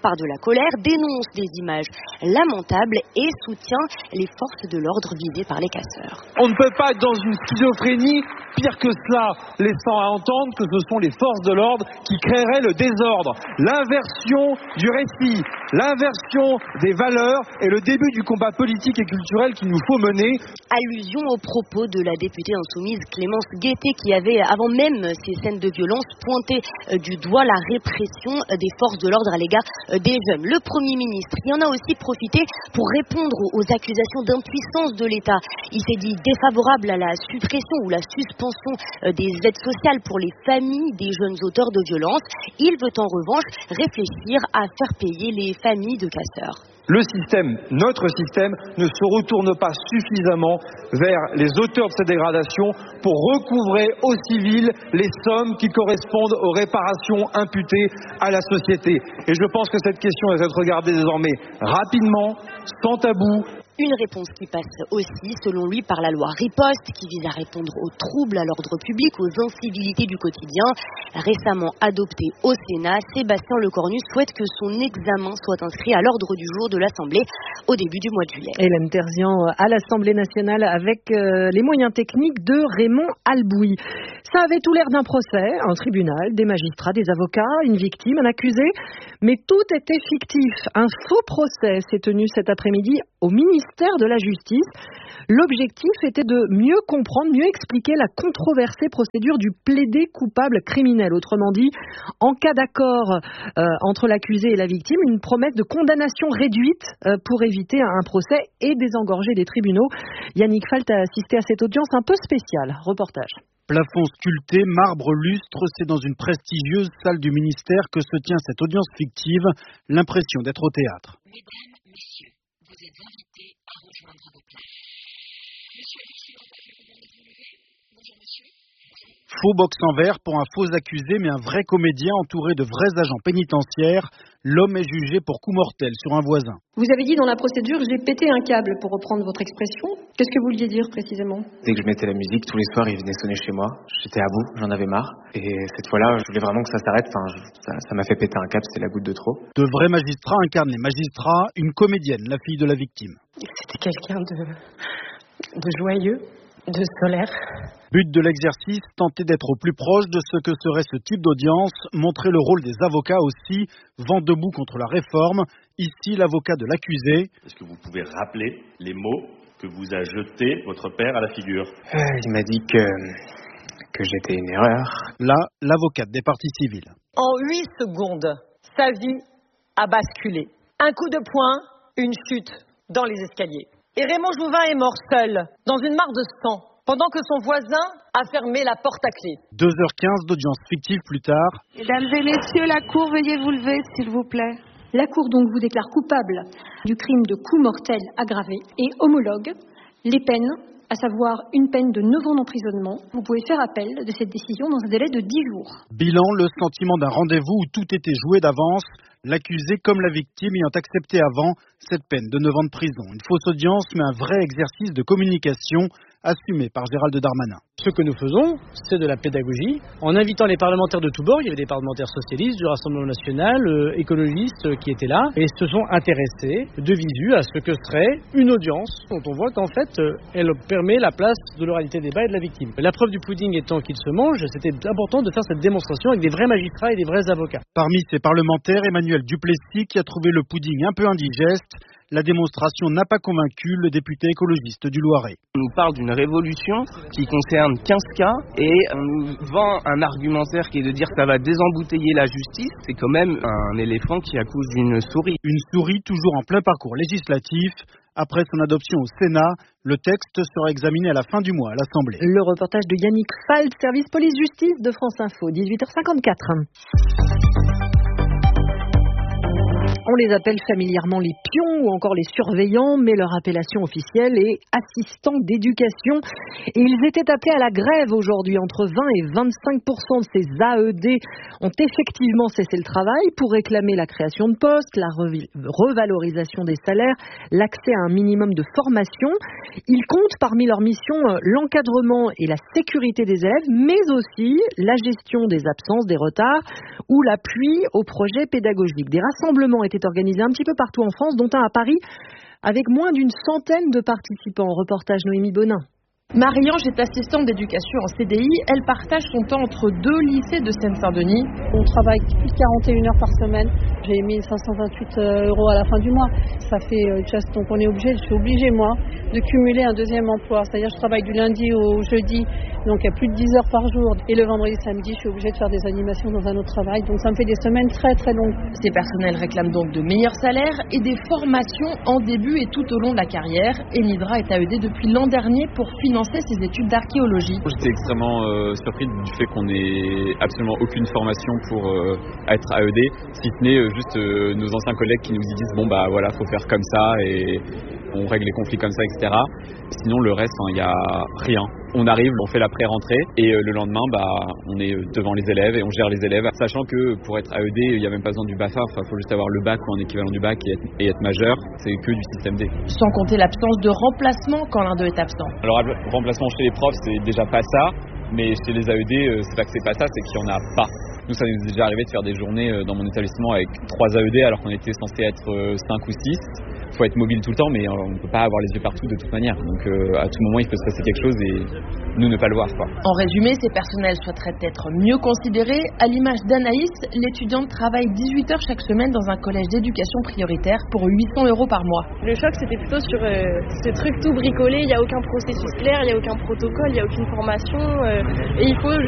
par de la colère, dénonce des images lamentables et soutient les forces de l'ordre visées par les casseurs. On ne peut pas être dans une schizophrénie. Pire que cela, laissant à entendre que ce sont les forces de l'ordre qui créeraient le désordre. L'inversion du récit, l'inversion des valeurs est le début du combat politique et culturel qu'il nous faut mener. Allusion aux propos de la députée insoumise Clémence Guettet qui avait, avant même ces scènes de violence, pointé du doigt la répression des forces de l'ordre à l'égard des jeunes. Le Premier ministre y en a aussi profité pour répondre aux accusations d'impuissance de l'État. Il s'est dit défavorable à la suppression ou la suspension des aides sociales pour les familles des jeunes auteurs de violences. Il veut en revanche réfléchir à faire payer les familles de casseurs. Le système, notre système, ne se retourne pas suffisamment vers les auteurs de ces dégradations pour recouvrer aux civils les sommes qui correspondent aux réparations imputées à la société. Et je pense que cette question doit être regardée désormais rapidement, sans tabou. Une réponse qui passe aussi, selon lui, par la loi Riposte, qui vise à répondre aux troubles à l'ordre public, aux incivilités du quotidien. Récemment adoptée au Sénat, Sébastien Lecornu souhaite que son examen soit inscrit à l'ordre du jour de l'Assemblée au début du mois de juillet. Hélène Terzian à l'Assemblée nationale avec euh, les moyens techniques de Raymond Albouy. Ça avait tout l'air d'un procès, un tribunal, des magistrats, des avocats, une victime, un accusé, mais tout était fictif. Un faux procès s'est tenu cet après-midi au ministère de la Justice. L'objectif était de mieux comprendre, mieux expliquer la controversée procédure du plaidé coupable criminel. Autrement dit, en cas d'accord euh, entre l'accusé et la victime, une promesse de condamnation réduite euh, pour éviter un procès et désengorger les tribunaux. Yannick Falt a assisté à cette audience un peu spéciale. Reportage. Plafond sculpté, marbre lustre, c'est dans une prestigieuse salle du ministère que se tient cette audience fictive, l'impression d'être au théâtre. Mesdames, messieurs, vous êtes invités à rejoindre vos places. Monsieur, monsieur, bonjour monsieur. Faux box en verre pour un faux accusé, mais un vrai comédien entouré de vrais agents pénitentiaires. L'homme est jugé pour coup mortel sur un voisin. Vous avez dit dans la procédure, j'ai pété un câble, pour reprendre votre expression. Qu'est-ce que vous vouliez dire précisément? Dès que je mettais la musique, tous les soirs, il venait sonner chez moi. J'étais à bout, j'en avais marre. Et cette fois-là, je voulais vraiment que ça s'arrête. Enfin, je, ça, ça m'a fait péter un câble, c'est la goutte de trop. De vrais magistrats incarnent les magistrats, une comédienne, la fille de la victime. C'était quelqu'un de, de joyeux, de solaire. But de l'exercice, tenter d'être au plus proche de ce que serait ce type d'audience, montrer le rôle des avocats aussi, vent debout contre la réforme. Ici, l'avocat de l'accusé. Est-ce que vous pouvez rappeler les mots que vous a jetés votre père à la figure? euh, Il m'a dit que, que j'étais une erreur. Là, l'avocate des parties civiles. En huit secondes, sa vie a basculé. Un coup de poing, une chute dans les escaliers. Et Raymond Jouvin est mort seul, dans une mare de sang, pendant que son voisin a fermé la porte à clé. deux heures quinze d'audience fictive plus tard. Mesdames et messieurs, la Cour, veuillez vous lever, s'il vous plaît. La Cour donc vous déclare coupable du crime de coup mortel aggravé et homologue les peines, à savoir une peine de neuf ans d'emprisonnement. Vous pouvez faire appel de cette décision dans un délai de dix jours. Bilan, le sentiment d'un rendez-vous où tout était joué d'avance, l'accusé comme la victime ayant accepté avant cette peine de neuf ans de prison. Une fausse audience, mais un vrai exercice de communication assumé par Gérald Darmanin. Ce que nous faisons, c'est de la pédagogie. En invitant les parlementaires de tous bords, il y avait des parlementaires socialistes, du Rassemblement national, euh, écologistes euh, qui étaient là, et se sont intéressés de visu à ce que serait une audience dont on voit qu'en fait, euh, elle permet la place de l'oralité des débats et de la victime. La preuve du pudding étant qu'il se mange, c'était important de faire cette démonstration avec des vrais magistrats et des vrais avocats. Parmi ces parlementaires, Emmanuel Duplessis qui a trouvé le pudding un peu indigeste. La démonstration n'a pas convaincu le député écologiste du Loiret. On nous parle d'une révolution qui concerne quinze cas et on nous vend un argumentaire qui est de dire que ça va désembouteiller la justice. C'est quand même un éléphant qui accouche d'une souris. Une souris toujours en plein parcours législatif. Après son adoption au Sénat, le texte sera examiné à la fin du mois à l'Assemblée. Le reportage de Yannick Falt, service police-justice de France Info, dix-huit heures cinquante-quatre. On les appelle familièrement les pions ou encore les surveillants, mais leur appellation officielle est assistants d'éducation. Et ils étaient appelés à la grève aujourd'hui. Entre vingt et vingt-cinq pour cent de ces A E D ont effectivement cessé le travail pour réclamer la création de postes, la revalorisation des salaires, l'accès à un minimum de formation. Ils comptent parmi leurs missions l'encadrement et la sécurité des élèves, mais aussi la gestion des absences, des retards ou l'appui aux projets pédagogiques. Des rassemblements étaient étaient organisés un petit peu partout en France, dont un à Paris, avec moins d'une centaine de participants. Reportage Noémie Bonin. Marie-Ange est assistante d'éducation en C D I. Elle partage son temps entre deux lycées de Seine-Saint-Denis. On travaille plus de quarante et une heures par semaine. J'ai mille cinq cent vingt-huit euros à la fin du mois. Ça fait euh, just, donc on est obligé, je suis obligée moi de cumuler un deuxième emploi. C'est-à-dire je travaille du lundi au jeudi, donc il y a plus de dix heures par jour. Et le vendredi samedi, je suis obligée de faire des animations dans un autre travail. Donc ça me fait des semaines très très longues. Ces personnels réclament donc de meilleurs salaires et des formations en début et tout au long de la carrière. Enidra est A E D depuis l'an dernier pour financer ses études d'archéologie. J'étais extrêmement euh, surpris du fait qu'on n'ait absolument aucune formation pour euh, être A E D, si ce n'est euh, juste euh, nos anciens collègues qui nous disent bon bah voilà, faut faire comme ça et on règle les conflits comme ça, et cetera. Sinon le reste, il hein, n'y a rien. On arrive, on fait la pré-rentrée et euh, le lendemain, bah, on est devant les élèves et on gère les élèves, sachant que pour être A E D, il n'y a même pas besoin du BAFA, il faut juste avoir le bac ou un équivalent du bac et être, et être majeur, c'est que du système D. Sans compter l'absence de remplacement quand l'un d'eux est absent. Alors, remplacement chez les profs, c'est déjà pas ça, mais chez les A E D, c'est pas que c'est pas ça, c'est qu'il n'y en a pas. Nous, ça nous est déjà arrivé de faire des journées dans mon établissement avec trois A E D alors qu'on était censé être cinq ou six. Il faut être mobile tout le temps, mais on ne peut pas avoir les yeux partout de toute manière. Donc euh, à tout moment, il peut se passer quelque chose et nous ne pas le voir, quoi. En résumé, ces personnels souhaiteraient être mieux considérés. À l'image d'Anaïs, l'étudiante travaille dix-huit heures chaque semaine dans un collège d'éducation prioritaire pour huit cents euros par mois. Le choc, c'était plutôt sur euh, ce truc tout bricolé. Il n'y a aucun processus clair, il n'y a aucun protocole, il n'y a aucune formation. Euh, et il faut